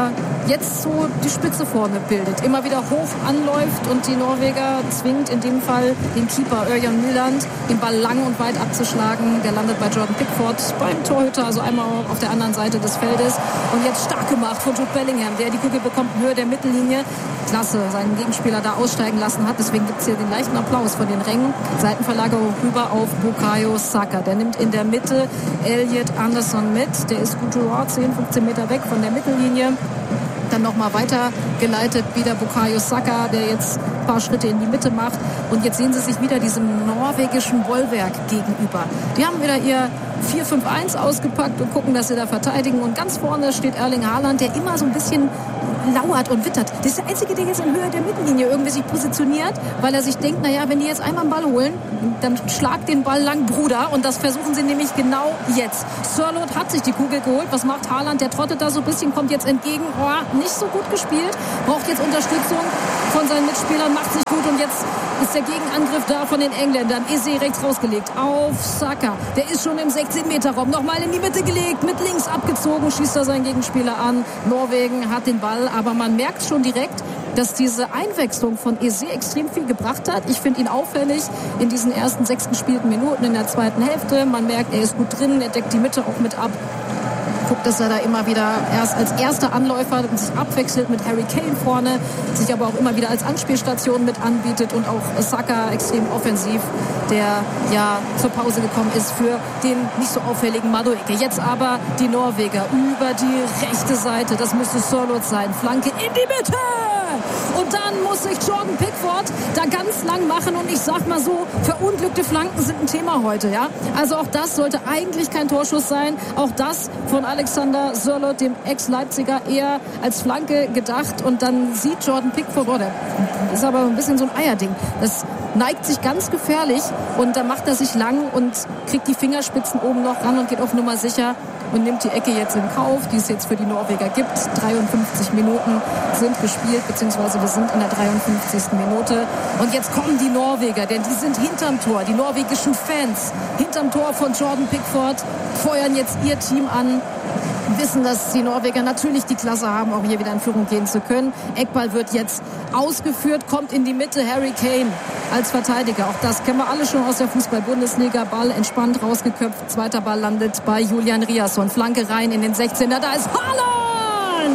jetzt so die Spitze vorne bildet, immer wieder hoch anläuft und die Norweger zwingt in dem Fall den Keeper Ørjan Nyland, den Ball lang und weit abzuschlagen. Der landet bei Jordan Pickford beim Torhüter, also einmal auf der anderen Seite des Feldes. Und jetzt stark gemacht von Jude Bellingham, der die Kugel bekommt in Höhe der Mittellinie. Klasse, seinen Gegenspieler da aussteigen lassen hat. Deswegen gibt es hier den leichten Applaus von den Rängen. Seitenverlagerung rüber auf Bukayo Saka. Der nimmt in der Mitte Elliot Anderson mit. Der ist gut zehn, fünfzehn Meter weg von der Mittellinie. Dann nochmal weitergeleitet, wieder Bukayo Saka, der jetzt ein paar Schritte in die Mitte macht. Und jetzt sehen Sie sich wieder diesem norwegischen Bollwerk gegenüber. Die haben wieder ihr vier fünf eins ausgepackt und gucken, dass sie da verteidigen. Und ganz vorne steht Erling Haaland, der immer so ein bisschen lauert und wittert. Das ist der Einzige, der jetzt in Höhe der Mittellinie irgendwie sich positioniert, weil er sich denkt, naja, wenn die jetzt einmal einen Ball holen, dann schlag den Ball lang, Bruder. Und das versuchen sie nämlich genau jetzt. Sørloth hat sich die Kugel geholt. Was macht Haaland? Der trottet da so ein bisschen, kommt jetzt entgegen. Oh, nicht so gut gespielt. Braucht jetzt Unterstützung von seinen Mitspielern, macht sich gut. Und jetzt ist der Gegenangriff da von den Engländern. Eze rechts rausgelegt auf Saka. Der ist schon im sechzehn Meter Raum. Nochmal in die Mitte gelegt, mit links abgezogen, schießt er seinen Gegenspieler an. Norwegen hat den Ball, aber man merkt schon direkt, dass diese Einwechslung von Eze extrem viel gebracht hat. Ich finde ihn auffällig in diesen ersten sechs gespielten Minuten in der zweiten Hälfte. Man merkt, er ist gut drin, er deckt die Mitte auch mit ab. Guckt, dass er da immer wieder erst als erster Anläufer sich abwechselt mit Harry Kane vorne, sich aber auch immer wieder als Anspielstation mit anbietet und auch Saka extrem offensiv, der ja zur Pause gekommen ist für den nicht so auffälligen Madueke. Jetzt aber die Norweger über die rechte Seite, das müsste Sørloth sein, Flanke in die Mitte! Und dann muss sich Jordan Pickford da ganz lang machen. Und ich sag mal so, verunglückte Flanken sind ein Thema heute. Ja? Also auch das sollte eigentlich kein Torschuss sein. Auch das von Alexander Sørloth, dem Ex-Leipziger, eher als Flanke gedacht. Und dann sieht Jordan Pickford, oh, das ist aber ein bisschen so ein Eierding. Das neigt sich ganz gefährlich. Und dann macht er sich lang und kriegt die Fingerspitzen oben noch ran und geht auf Nummer sicher. Und nimmt die Ecke jetzt in Kauf, die es jetzt für die Norweger gibt. dreiundfünfzig Minuten sind gespielt, beziehungsweise wir sind in der dreiundfünfzigsten Minute. Und jetzt kommen die Norweger, denn die sind hinterm Tor. Die norwegischen Fans hinterm Tor von Jordan Pickford feuern jetzt ihr Team an. Wissen, dass die Norweger natürlich die Klasse haben, auch hier wieder in Führung gehen zu können. Eckball wird jetzt ausgeführt, kommt in die Mitte. Harry Kane als Verteidiger. Auch das kennen wir alle schon aus der Fußball-Bundesliga. Ball entspannt rausgeköpft. Zweiter Ball landet bei Julian Riasson. Flanke rein in den sechzehner. Da ist Haaland!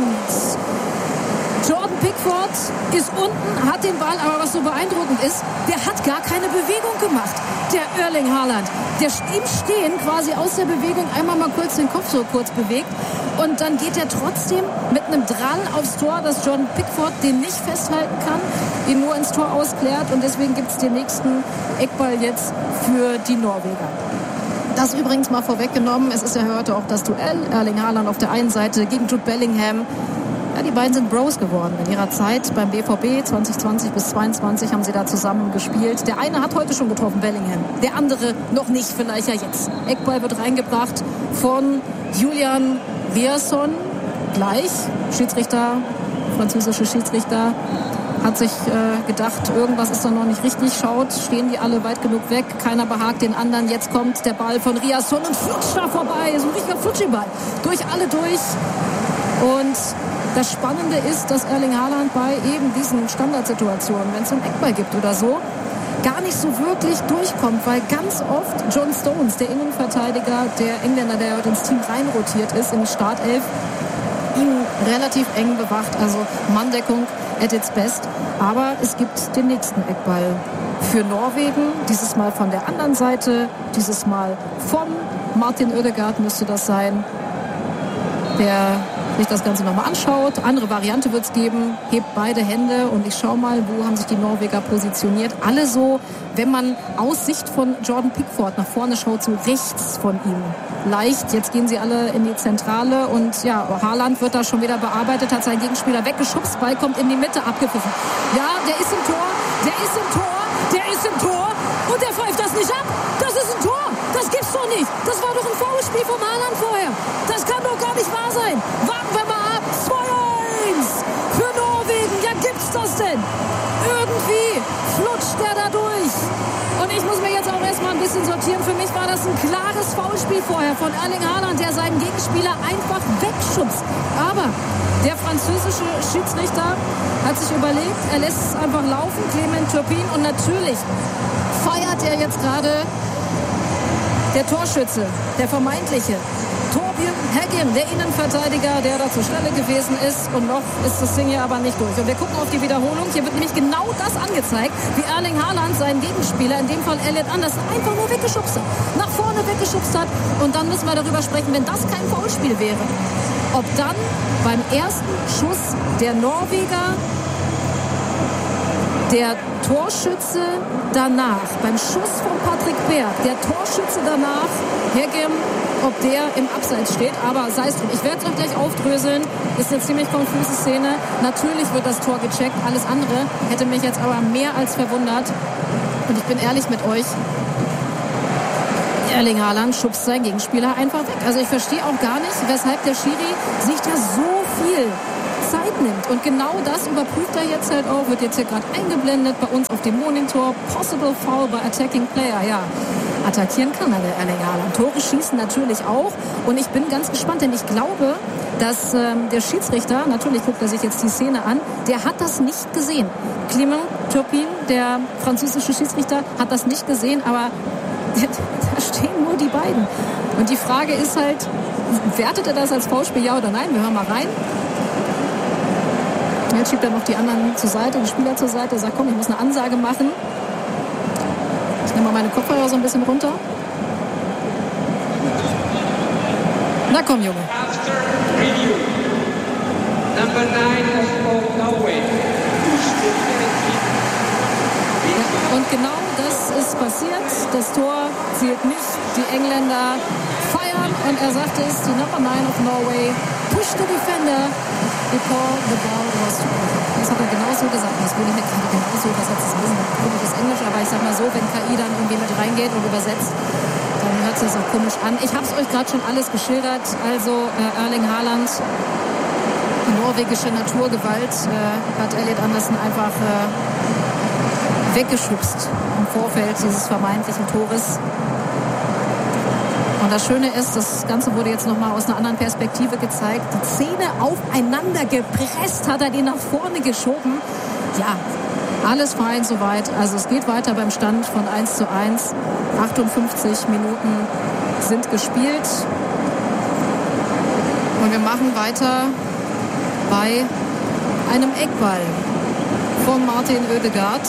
Jordan Pickford ist unten, hat den Ball, aber was so beeindruckend ist, der hat gar keine Bewegung gemacht. Der Erling Haaland, der im Stehen quasi aus der Bewegung einmal mal kurz den Kopf so kurz bewegt und dann geht er trotzdem mit einem Drall aufs Tor, dass Jordan Pickford den nicht festhalten kann, ihn nur ins Tor ausklärt und deswegen gibt es den nächsten Eckball jetzt für die Norweger. Das übrigens mal vorweggenommen, es ist ja heute auch das Duell, Erling Haaland auf der einen Seite gegen Jude Bellingham. Ja, die beiden sind Bros geworden. In ihrer Zeit beim B V B zwanzig zwanzig bis zweiundzwanzig haben sie da zusammen gespielt. Der eine hat heute schon getroffen, Bellingham. Der andere noch nicht, vielleicht ja jetzt. Eckball wird reingebracht von Julian Riasson. Gleich, Schiedsrichter, französische Schiedsrichter, hat sich äh, gedacht, irgendwas ist da noch nicht richtig. Schaut, stehen die alle weit genug weg. Keiner behagt den anderen. Jetzt kommt der Ball von Riasson und flutscht da vorbei. So ein richtiger Flutschiball. Durch alle durch. Und das Spannende ist, dass Erling Haaland bei eben diesen Standardsituationen, wenn es einen Eckball gibt oder so, gar nicht so wirklich durchkommt, weil ganz oft John Stones, der Innenverteidiger, der Engländer, der heute ins Team reinrotiert ist, in die Startelf, ihn relativ eng bewacht. Also Manndeckung at its best. Aber es gibt den nächsten Eckball für Norwegen. Dieses Mal von der anderen Seite. Dieses Mal von Martin Ødegaard müsste das sein. Der sich das Ganze nochmal anschaut. Andere Variante wird es geben. Hebt beide Hände und ich schaue mal, wo haben sich die Norweger positioniert. Alle so, wenn man aus Sicht von Jordan Pickford nach vorne schaut, so rechts von ihm. Leicht, jetzt gehen sie alle in die Zentrale und ja, Haaland wird da schon wieder bearbeitet, hat seinen Gegenspieler weggeschubst, Ball kommt in die Mitte, abgepfiffen. Ja, der ist im Tor, der ist im Tor, der ist im Tor und der pfeift das nicht ab. Das ist ein Tor, das gibt's doch nicht. Das war doch ein Foulspiel vom Haaland vorher. Das kann doch gar nicht wahr sein. Warten wir mal ab. zwei eins für Norwegen. Ja, gibt's das denn? Irgendwie flutscht der da durch. Und ich muss mir jetzt auch erstmal ein bisschen sortieren. Für mich war das ein klares Foulspiel vorher von Erling Haaland, der seinen Gegenspieler einfach wegschubst. Aber Der französische Schiedsrichter hat sich überlegt, er lässt es einfach laufen, Clement Turpin, und natürlich feiert er jetzt gerade der Torschütze, der vermeintliche Torbjörn Häggen, der Innenverteidiger, der da zur Stelle gewesen ist. Und noch ist das Ding hier aber nicht durch. Und wir gucken auf die Wiederholung. Hier wird nämlich genau das angezeigt, wie Erling Haaland seinen Gegenspieler, in dem Fall Elliot Anderson, einfach nur weggeschubst hat. Nach vorne weggeschubst hat. Und dann müssen wir darüber sprechen, wenn das kein Foulspiel wäre, ob dann beim ersten Schuss der Norweger der Torschütze danach, beim Schuss von Patrick Berg, der Torschütze danach, Häggen, ob der im Abseits steht. Aber sei es drum, ich werde es euch gleich aufdröseln. Ist eine ziemlich konfuse Szene. Natürlich wird das Tor gecheckt. Alles andere hätte mich jetzt aber mehr als verwundert. Und ich bin ehrlich mit euch. Erling Haaland schubst seinen Gegenspieler einfach weg. Also ich verstehe auch gar nicht, weshalb der Schiri sich da so viel Zeit nimmt. Und genau das überprüft er jetzt halt auch. Wird jetzt hier gerade eingeblendet bei uns auf dem Monitor. Possible Foul by Attacking Player. Ja, attackieren kann er, der Erling Haaland. Tore schießen natürlich auch. Und ich bin ganz gespannt, denn ich glaube, dass ähm, der Schiedsrichter, natürlich guckt er sich jetzt die Szene an, der hat das nicht gesehen. Clement Turpin, der französische Schiedsrichter, hat das nicht gesehen, aber da stehen nur die beiden. Und die Frage ist halt, wertet er das als Foulspiel, ja oder nein? Wir hören mal rein. Jetzt schiebt er noch die anderen zur Seite, die Spieler zur Seite. Er sagt, komm, ich muss eine Ansage machen. Ich nehme mal meine Kopfhörer so ein bisschen runter. Na komm, Junge. Number nine of Norway. Ja, und genau das ist passiert. Das Tor zählt nicht. Die Engländer feiern und er sagte es, die Number nine of Norway push the defender before the ball was to go. Das hat er genauso gesagt. Das würde ich nicht gerade genauso übersetzt. Das ist ein bisschen komisches Englisch, aber ich sag mal so, wenn K I dann irgendwie mit reingeht und übersetzt, dann hört sich das auch komisch an. Ich habe es euch gerade schon alles geschildert. Also äh, Erling Haaland, die norwegische Naturgewalt, äh, hat Elliot Anderson einfach äh, weggeschubst im Vorfeld dieses vermeintlichen Tores. Und das Schöne ist, das Ganze wurde jetzt nochmal aus einer anderen Perspektive gezeigt. Die Zähne aufeinander gepresst, hat er den nach vorne geschoben. Ja, alles fein soweit. Also es geht weiter beim Stand von eins zu eins. achtundfünfzig Minuten sind gespielt. Und wir machen weiter bei einem Eckball von Martin Ødegaard.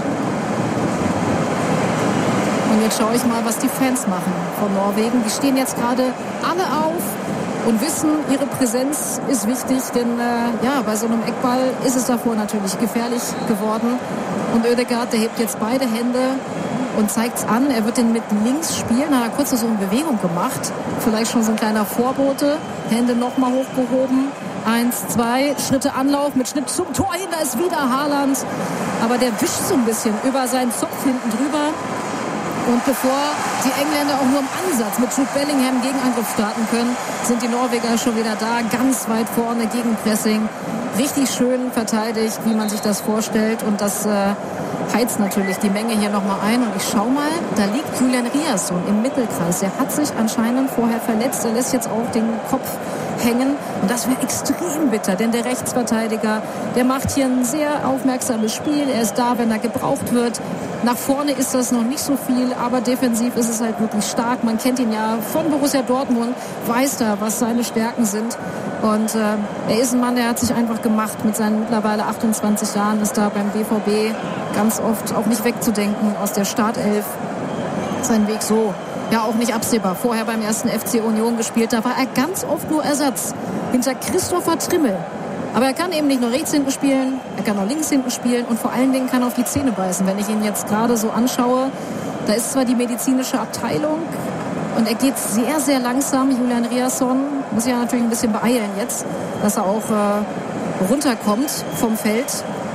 Und jetzt schaue ich mal, was die Fans machen von Norwegen. Die stehen jetzt gerade alle auf und wissen, ihre Präsenz ist wichtig. Denn äh, ja, bei so einem Eckball ist es davor natürlich gefährlich geworden. Und Ødegaard, der hebt jetzt beide Hände und zeigt es an. Er wird den mit links spielen. Da hat er kurz so eine Bewegung gemacht. Vielleicht schon so ein kleiner Vorbote. Hände nochmal hochgehoben. Eins, zwei, Schritte Anlauf mit Schnitt zum Tor hin. Da ist wieder Haaland. Aber der wischt so ein bisschen über seinen Zopf hinten drüber. Und bevor die Engländer auch nur im Ansatz mit Jude Bellingham Gegenangriff starten können, sind die Norweger schon wieder da, ganz weit vorne, Gegenpressing. Richtig schön verteidigt, wie man sich das vorstellt. Und das äh, heizt natürlich die Menge hier nochmal ein. Und ich schau mal, da liegt Julian Riasson im Mittelkreis. Der hat sich anscheinend vorher verletzt. Er lässt jetzt auch den Kopf hängen. Und das wäre extrem bitter, denn der Rechtsverteidiger, der macht hier ein sehr aufmerksames Spiel. Er ist da, wenn er gebraucht wird. Nach vorne ist das noch nicht so viel, aber defensiv ist es halt wirklich stark. Man kennt ihn ja von Borussia Dortmund, weiß da, was seine Stärken sind. Und äh, er ist ein Mann, der hat sich einfach gemacht mit seinen mittlerweile achtundzwanzig Jahren, ist da beim B V B ganz oft auch nicht wegzudenken aus der Startelf. Sein Weg so ja auch nicht absehbar. Vorher beim ersten F C Union gespielt, da war er ganz oft nur Ersatz hinter Christopher Trimmel. Aber er kann eben nicht nur rechts hinten spielen, er kann auch links hinten spielen und vor allen Dingen kann er auf die Zähne beißen. Wenn ich ihn jetzt gerade so anschaue, da ist zwar die medizinische Abteilung und er geht sehr, sehr langsam. Julian Riasson muss sich ja natürlich ein bisschen beeilen jetzt, dass er auch äh, runterkommt vom Feld.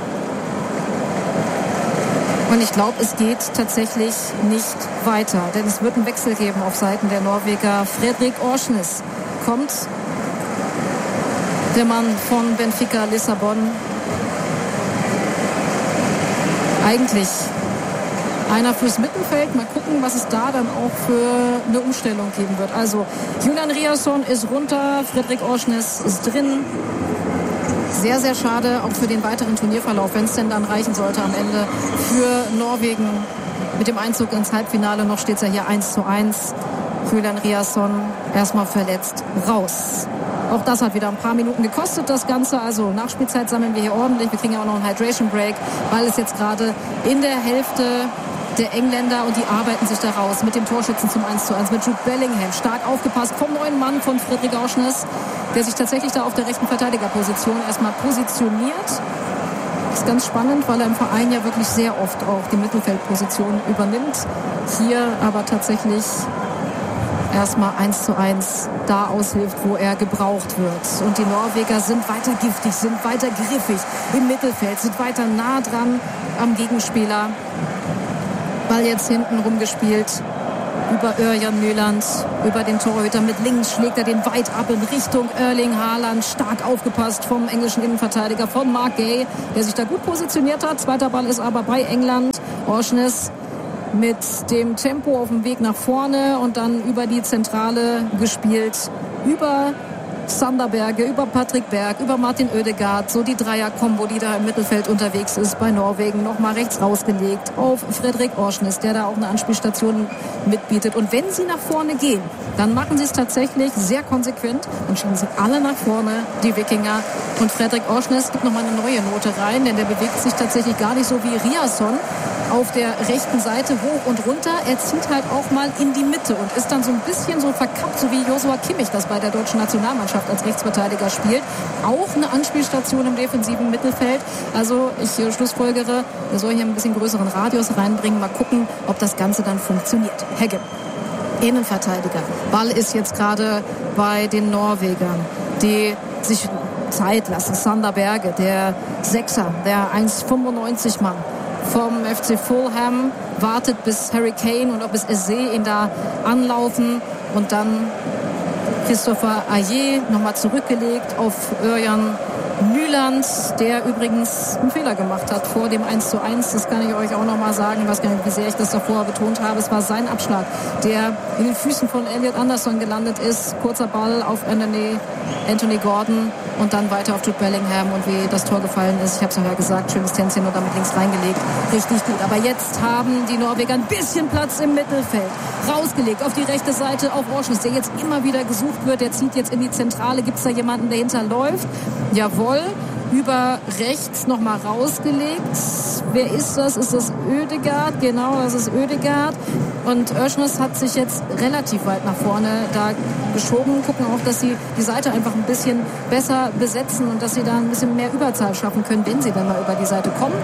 Und ich glaube, es geht tatsächlich nicht weiter, denn es wird einen Wechsel geben auf Seiten der Norweger. Fredrik Orsnes kommt. Der Mann von Benfica Lissabon. Eigentlich einer fürs Mittelfeld. Mal gucken, was es da dann auch für eine Umstellung geben wird. Also Julian Riasson ist runter, Fredrik Orsnes ist drin. Sehr, sehr schade, auch für den weiteren Turnierverlauf, wenn es denn dann reichen sollte am Ende für Norwegen. Mit dem Einzug ins Halbfinale noch steht es ja hier eins zu eins. Julian Riasson erstmal verletzt raus. Auch das hat wieder ein paar Minuten gekostet, das Ganze. Also Nachspielzeit sammeln wir hier ordentlich. Wir kriegen ja auch noch einen Hydration Break, weil es jetzt gerade in der Hälfte der Engländer und die arbeiten sich da raus mit dem Torschützen zum eins zu eins, mit Jude Bellingham. Stark aufgepasst vom neuen Mann von Fredrik Orsnes, der sich tatsächlich da auf der rechten Verteidigerposition erstmal positioniert. Das ist ganz spannend, weil er im Verein ja wirklich sehr oft auch die Mittelfeldposition übernimmt. Hier aber tatsächlich erstmal eins zu eins da aushilft, wo er gebraucht wird. Und die Norweger sind weiter giftig, sind weiter griffig im Mittelfeld, sind weiter nah dran am Gegenspieler. Ball jetzt hinten rumgespielt über Örjan Nyland, über den Torhüter. Mit links schlägt er den weit ab in Richtung Erling Haaland. Stark aufgepasst vom englischen Innenverteidiger, von Mark Gay, der sich da gut positioniert hat. Zweiter Ball ist aber bei England. Orsnes mit dem Tempo auf dem Weg nach vorne und dann über die Zentrale gespielt. Über Sander Berge, über Patrick Berg, über Martin Ødegaard. So die Dreier-Kombo, die da im Mittelfeld unterwegs ist bei Norwegen. Nochmal rechts rausgelegt auf Fredrik Orsnes, der da auch eine Anspielstation mitbietet. Und wenn sie nach vorne gehen, dann machen sie es tatsächlich sehr konsequent und schieben sie alle nach vorne, die Wikinger. Und Fredrik Orsnes gibt nochmal eine neue Note rein, denn der bewegt sich tatsächlich gar nicht so wie Riasson auf der rechten Seite hoch und runter. Er zieht halt auch mal in die Mitte und ist dann so ein bisschen so verkappt, so wie Joshua Kimmich das bei der deutschen Nationalmannschaft als Rechtsverteidiger spielt. Auch eine Anspielstation im defensiven Mittelfeld. Also ich äh, schlussfolgere, er soll hier ein bisschen größeren Radius reinbringen. Mal gucken, ob das Ganze dann funktioniert. Hegge, Innenverteidiger. Ball ist jetzt gerade bei den Norwegern, die sich Zeit lassen. Sander Berge, der Sechser, der eins Komma fünfundneunzig Mann vom F C Fulham, wartet bis Harry Kane und ob es Eze ihn da anlaufen und dann Christopher Ayer nochmal zurückgelegt auf Örjan Nyland, der übrigens einen Fehler gemacht hat vor dem eins zu eins. Das kann ich euch auch nochmal sagen. Ich weiß gar nicht, wie sehr ich das davor betont habe. Es war sein Abschlag, der in den Füßen von Elliot Anderson gelandet ist. Kurzer Ball auf Anthony, Anthony Gordon und dann weiter auf Jude Bellingham. Und wie das Tor gefallen ist, ich habe es ja gesagt, schönes Tänzchen und damit links reingelegt. Richtig gut. Aber jetzt haben die Norweger ein bisschen Platz im Mittelfeld. Rausgelegt auf die rechte Seite auf Orsnes, der jetzt immer wieder gesucht wird. Der zieht jetzt in die Zentrale. Gibt es da jemanden, der hinterläuft? Jawohl. Über rechts nochmal rausgelegt. Wer ist das? Ist das Ødegaard? Genau, das ist Ødegaard. Und Orsnes hat sich jetzt relativ weit nach vorne da geschoben. Gucken auch, dass sie die Seite einfach ein bisschen besser besetzen und dass sie da ein bisschen mehr Überzahl schaffen können, wenn sie dann mal über die Seite kommen.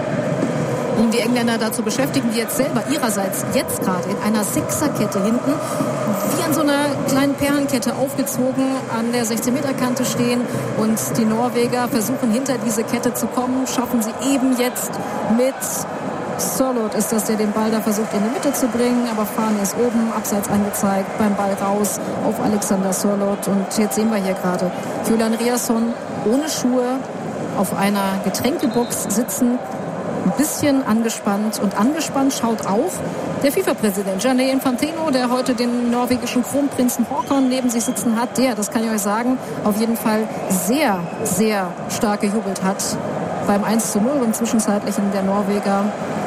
Um die Engländer dazu beschäftigen, die jetzt selber ihrerseits jetzt gerade in einer Sechserkette hinten wie an so einer kleinen Perlenkette aufgezogen an der sechzehn-Meter-Kante stehen und die Norweger versuchen hinter diese Kette zu kommen, schaffen sie eben jetzt mit Sørloth ist das, der den Ball da versucht in die Mitte zu bringen, aber Fahne ist oben, abseits angezeigt, beim Ball raus auf Alexander Sørloth und jetzt sehen wir hier gerade Julian Riasson ohne Schuhe auf einer Getränkebox sitzen, ein bisschen angespannt und angespannt schaut auch der FIFA-Präsident Gianni Infantino, der heute den norwegischen Kronprinzen Håkon neben sich sitzen hat, der, das kann ich euch sagen, auf jeden Fall sehr, sehr stark gejubelt hat beim eins zu null und zwischenzeitlichen der Norweger.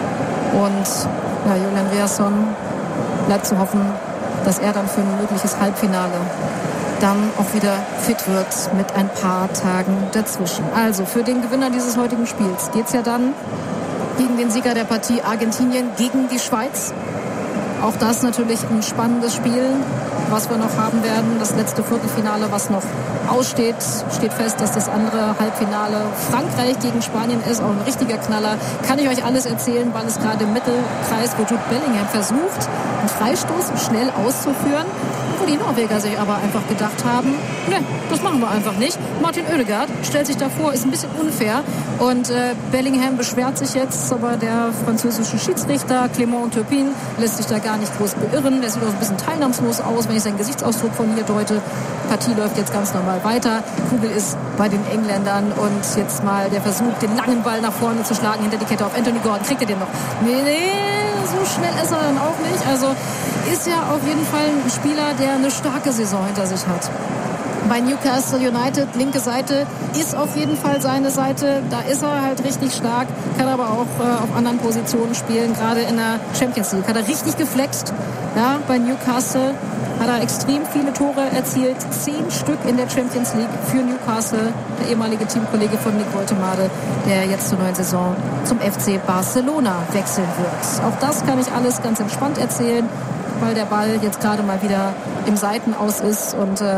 Und ja, Julian Riasson bleibt zu hoffen, dass er dann für ein mögliches Halbfinale dann auch wieder fit wird mit ein paar Tagen dazwischen. Also für den Gewinner dieses heutigen Spiels geht es ja dann gegen den Sieger der Partie Argentinien gegen die Schweiz. Auch das natürlich ein spannendes Spiel, was wir noch haben werden. Das letzte Viertelfinale, was noch aussteht, steht fest, dass das andere Halbfinale Frankreich gegen Spanien ist. Auch ein richtiger Knaller. Kann ich euch alles erzählen, weil es gerade im Mittelkreis, wo Jude Bellingham versucht, einen Freistoß schnell auszuführen. Wo die Norweger sich aber einfach gedacht haben, ne, das machen wir einfach nicht. Martin Ødegaard stellt sich davor, ist ein bisschen unfair. Und äh, Bellingham beschwert sich jetzt, aber der französische Schiedsrichter Clément Turpin lässt sich da gar nicht groß beirren. Der sieht auch ein bisschen teilnahmslos aus, wenn ich seinen Gesichtsausdruck von hier deute. Die Partie läuft jetzt ganz normal weiter. Kugel ist bei den Engländern und jetzt mal der Versuch, den langen Ball nach vorne zu schlagen hinter die Kette auf Anthony Gordon. Kriegt er den noch? Nee, nee, so schnell ist er dann auch nicht. Also ist ja auf jeden Fall ein Spieler, der eine starke Saison hinter sich hat. bei Newcastle United. Linke Seite ist auf jeden Fall seine Seite. Da ist er halt richtig stark, kann aber auch äh, auf anderen Positionen spielen, gerade in der Champions League. Hat er richtig geflext, ja, bei Newcastle. Hat er extrem viele Tore erzielt. Zehn Stück in der Champions League für Newcastle. Der ehemalige Teamkollege von Nick Woltemade, der jetzt zur neuen Saison zum F C Barcelona wechseln wird. Auch das kann ich alles ganz entspannt erzählen, weil der Ball jetzt gerade mal wieder im Seitenaus ist. Und äh,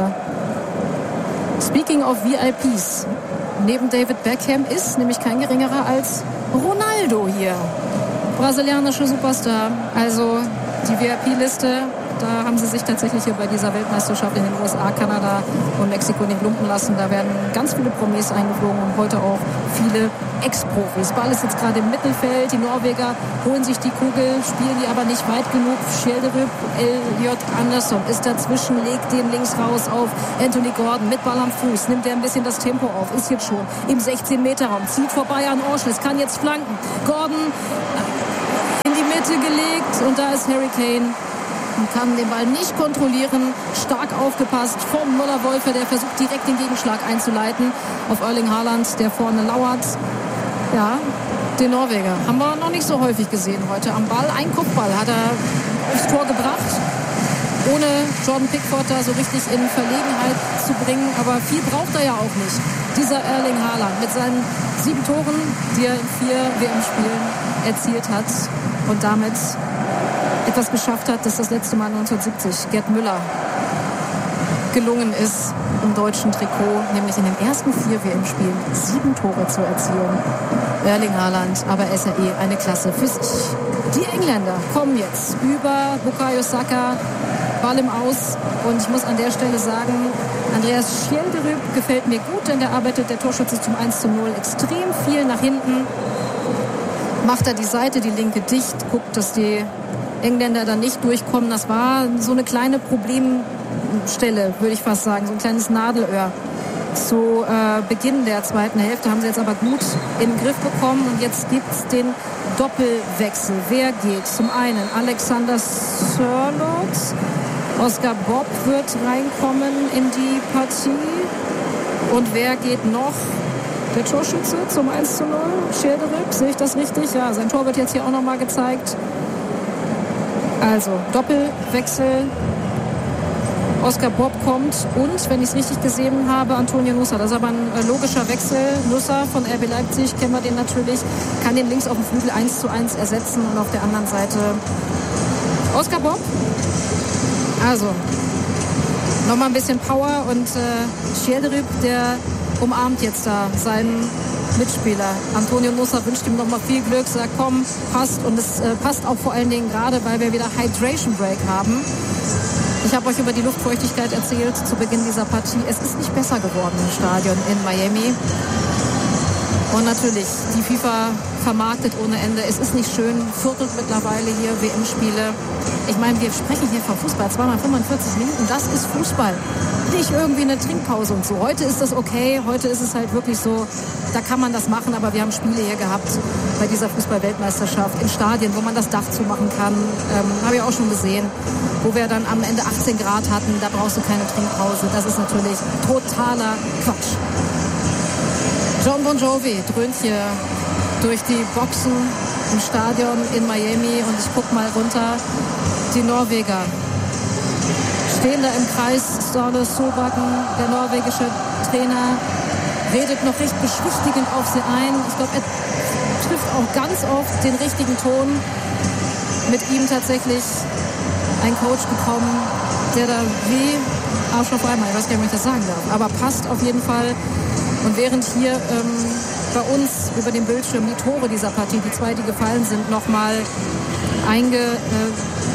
speaking of V I Ps, neben David Beckham ist nämlich kein geringerer als Ronaldo hier. Brasilianischer Superstar. Also die V I P-Liste, da haben sie sich tatsächlich hier bei dieser Weltmeisterschaft in den U S A, Kanada und Mexiko nicht lumpen lassen. Da werden ganz viele Promis eingeflogen und heute auch viele Ex-Profis. Ball ist jetzt gerade im Mittelfeld. Die Norweger holen sich die Kugel, spielen die aber nicht weit genug. Schjelderup, Elliot Anderson ist dazwischen, legt den links raus auf Anthony Gordon mit Ball am Fuß. Nimmt er ein bisschen das Tempo auf, ist jetzt schon im sechzehn-Meter-Raum, zieht vorbei an Orschles, kann jetzt flanken. Gordon in die Mitte gelegt und da ist Harry Kane und kann den Ball nicht kontrollieren. Stark aufgepasst von Müller-Wolfe, der versucht direkt den Gegenschlag einzuleiten auf Erling Haaland, der vorne lauert. Ja, den Norweger haben wir noch nicht so häufig gesehen heute am Ball. Ein Kopfball hat er aufs Tor gebracht, ohne Jordan Pickford da so richtig in Verlegenheit zu bringen. Aber viel braucht er ja auch nicht. Dieser Erling Haaland mit seinen sieben Toren, die er in vier W M-Spielen erzielt hat und damit etwas geschafft hat, das das letzte Mal neunzehnhundertsiebzig Gerd Müller gelungen ist im deutschen Trikot, nämlich in den ersten vier W M-Spielen sieben Tore zu erzielen. Erling Haaland, aber er ist ja eh eine Klasse für sich. Die Engländer kommen jetzt über Bukayo Saka, Ball im Aus, und ich muss an der Stelle sagen, Andreas Schjelderup gefällt mir gut, denn der arbeitet, der Torschütze, zum eins zu null extrem viel nach hinten. Macht er die Seite, die linke, dicht, guckt, dass die Engländer da nicht durchkommen. Das war so eine kleine Problemstelle, würde ich fast sagen, so ein kleines Nadelöhr. Zu äh, Beginn der zweiten Hälfte haben sie jetzt aber gut in den Griff bekommen, und jetzt gibt es den Doppelwechsel. Wer geht? Zum einen Alexander Sørloth. Oscar Bob wird reinkommen in die Partie. Und wer geht noch? Der Torschütze zum eins zu null. Schjelderup, sehe ich das richtig? Ja, sein Tor wird jetzt hier auch nochmal gezeigt. Also Doppelwechsel. Oscar Bob kommt und, wenn ich es richtig gesehen habe, Antonio Nusa. Das ist aber ein äh, logischer Wechsel. Nusa von R B Leipzig, kennen wir den natürlich, kann den links auf dem Flügel eins zu eins ersetzen, und auf der anderen Seite Oscar Bob. Also nochmal ein bisschen Power, und äh, Schjelderup, der umarmt jetzt da seinen Mitspieler. Antonio Nusa wünscht ihm nochmal viel Glück, sagt, komm, passt. Und es äh, passt auch vor allen Dingen gerade, weil wir wieder Hydration Break haben. Ich habe euch über die Luftfeuchtigkeit erzählt zu Beginn dieser Partie. Es ist nicht besser geworden im Stadion in Miami. Und natürlich, die FIFA vermarktet ohne Ende. Es ist nicht schön, viertelt mittlerweile hier W M-Spiele. Ich meine, wir sprechen hier von Fußball, zweimal fünfundvierzig Minuten, das ist Fußball. Nicht irgendwie eine Trinkpause und so. Heute ist das okay, heute ist es halt wirklich so, da kann man das machen, aber wir haben Spiele hier gehabt bei dieser Fußball-Weltmeisterschaft in Stadien, wo man das Dach zumachen kann. Ähm, habe ich auch schon gesehen, wo wir dann am Ende achtzehn Grad hatten, da brauchst du keine Trinkpause. Das ist natürlich totaler Quatsch. John Bon Jovi dröhnt hier durch die Boxen im Stadion in Miami, und ich guck mal runter. Die Norweger stehen da im Kreis. Sturle Solbakken, der norwegische Trainer, redet noch recht beschwichtigend auf sie ein. Ich glaube, er trifft auch ganz oft den richtigen Ton. Mit ihm tatsächlich ein Coach bekommen, der da wie Arsch auf einmal, ich weiß gar nicht, ob ich das sagen darf, aber passt auf jeden Fall. Und während hier ähm, bei uns über dem Bildschirm die Tore dieser Partie, die zwei, die gefallen sind, nochmal einge... Äh,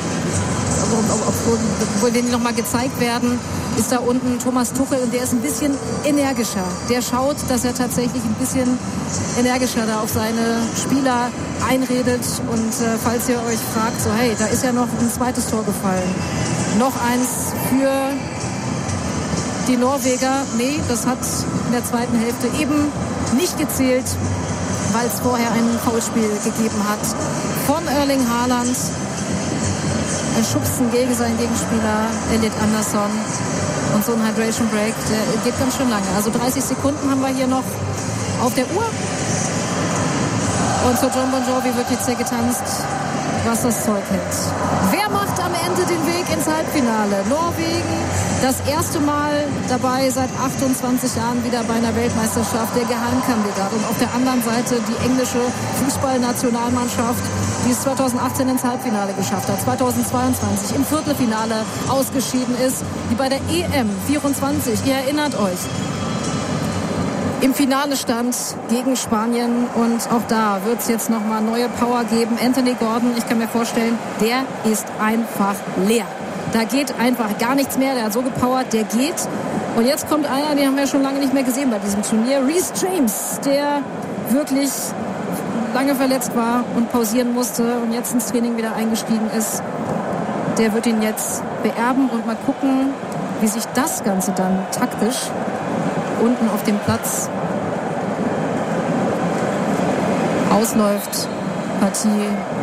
obwohl denen nochmal gezeigt werden, ist da unten Thomas Tuchel, und der ist ein bisschen energischer. Der schaut, dass er tatsächlich ein bisschen energischer da auf seine Spieler einredet. Und äh, falls ihr euch fragt, so hey, da ist ja noch ein zweites Tor gefallen. Noch eins für die Norweger. Nee, das hat in der zweiten Hälfte eben nicht gezählt, weil es vorher ein Foulspiel gegeben hat von Erling Haaland. Ein Schubsen gegen seinen Gegenspieler Elliot Anderson. Und so ein Hydration Break, der geht ganz schön lange. Also dreißig Sekunden haben wir hier noch auf der Uhr. Und zu Jon Bon Jovi wird jetzt hier getanzt, was das Zeug hält. Wer macht am Ende den Weg ins Halbfinale? Norwegen, das erste Mal dabei seit achtundzwanzig Jahren wieder bei einer Weltmeisterschaft, der Geheimkandidat. Und auf der anderen Seite die englische Fußballnationalmannschaft, die es zweitausendachtzehn ins Halbfinale geschafft hat, zweitausendzweiundzwanzig im Viertelfinale ausgeschieden ist, die bei der E M vierundzwanzig, ihr erinnert euch, im Finale stand gegen Spanien, und auch da wird es jetzt nochmal neue Power geben. Anthony Gordon, ich kann mir vorstellen, der ist einfach leer. Da geht einfach gar nichts mehr, der hat so gepowert, der geht. Und jetzt kommt einer, den haben wir schon lange nicht mehr gesehen bei diesem Turnier, Reece James, der wirklich lange verletzt war und pausieren musste und jetzt ins Training wieder eingestiegen ist. Der wird ihn jetzt beerben und mal gucken, wie sich das Ganze dann taktisch unten auf dem Platz ausläuft. Partie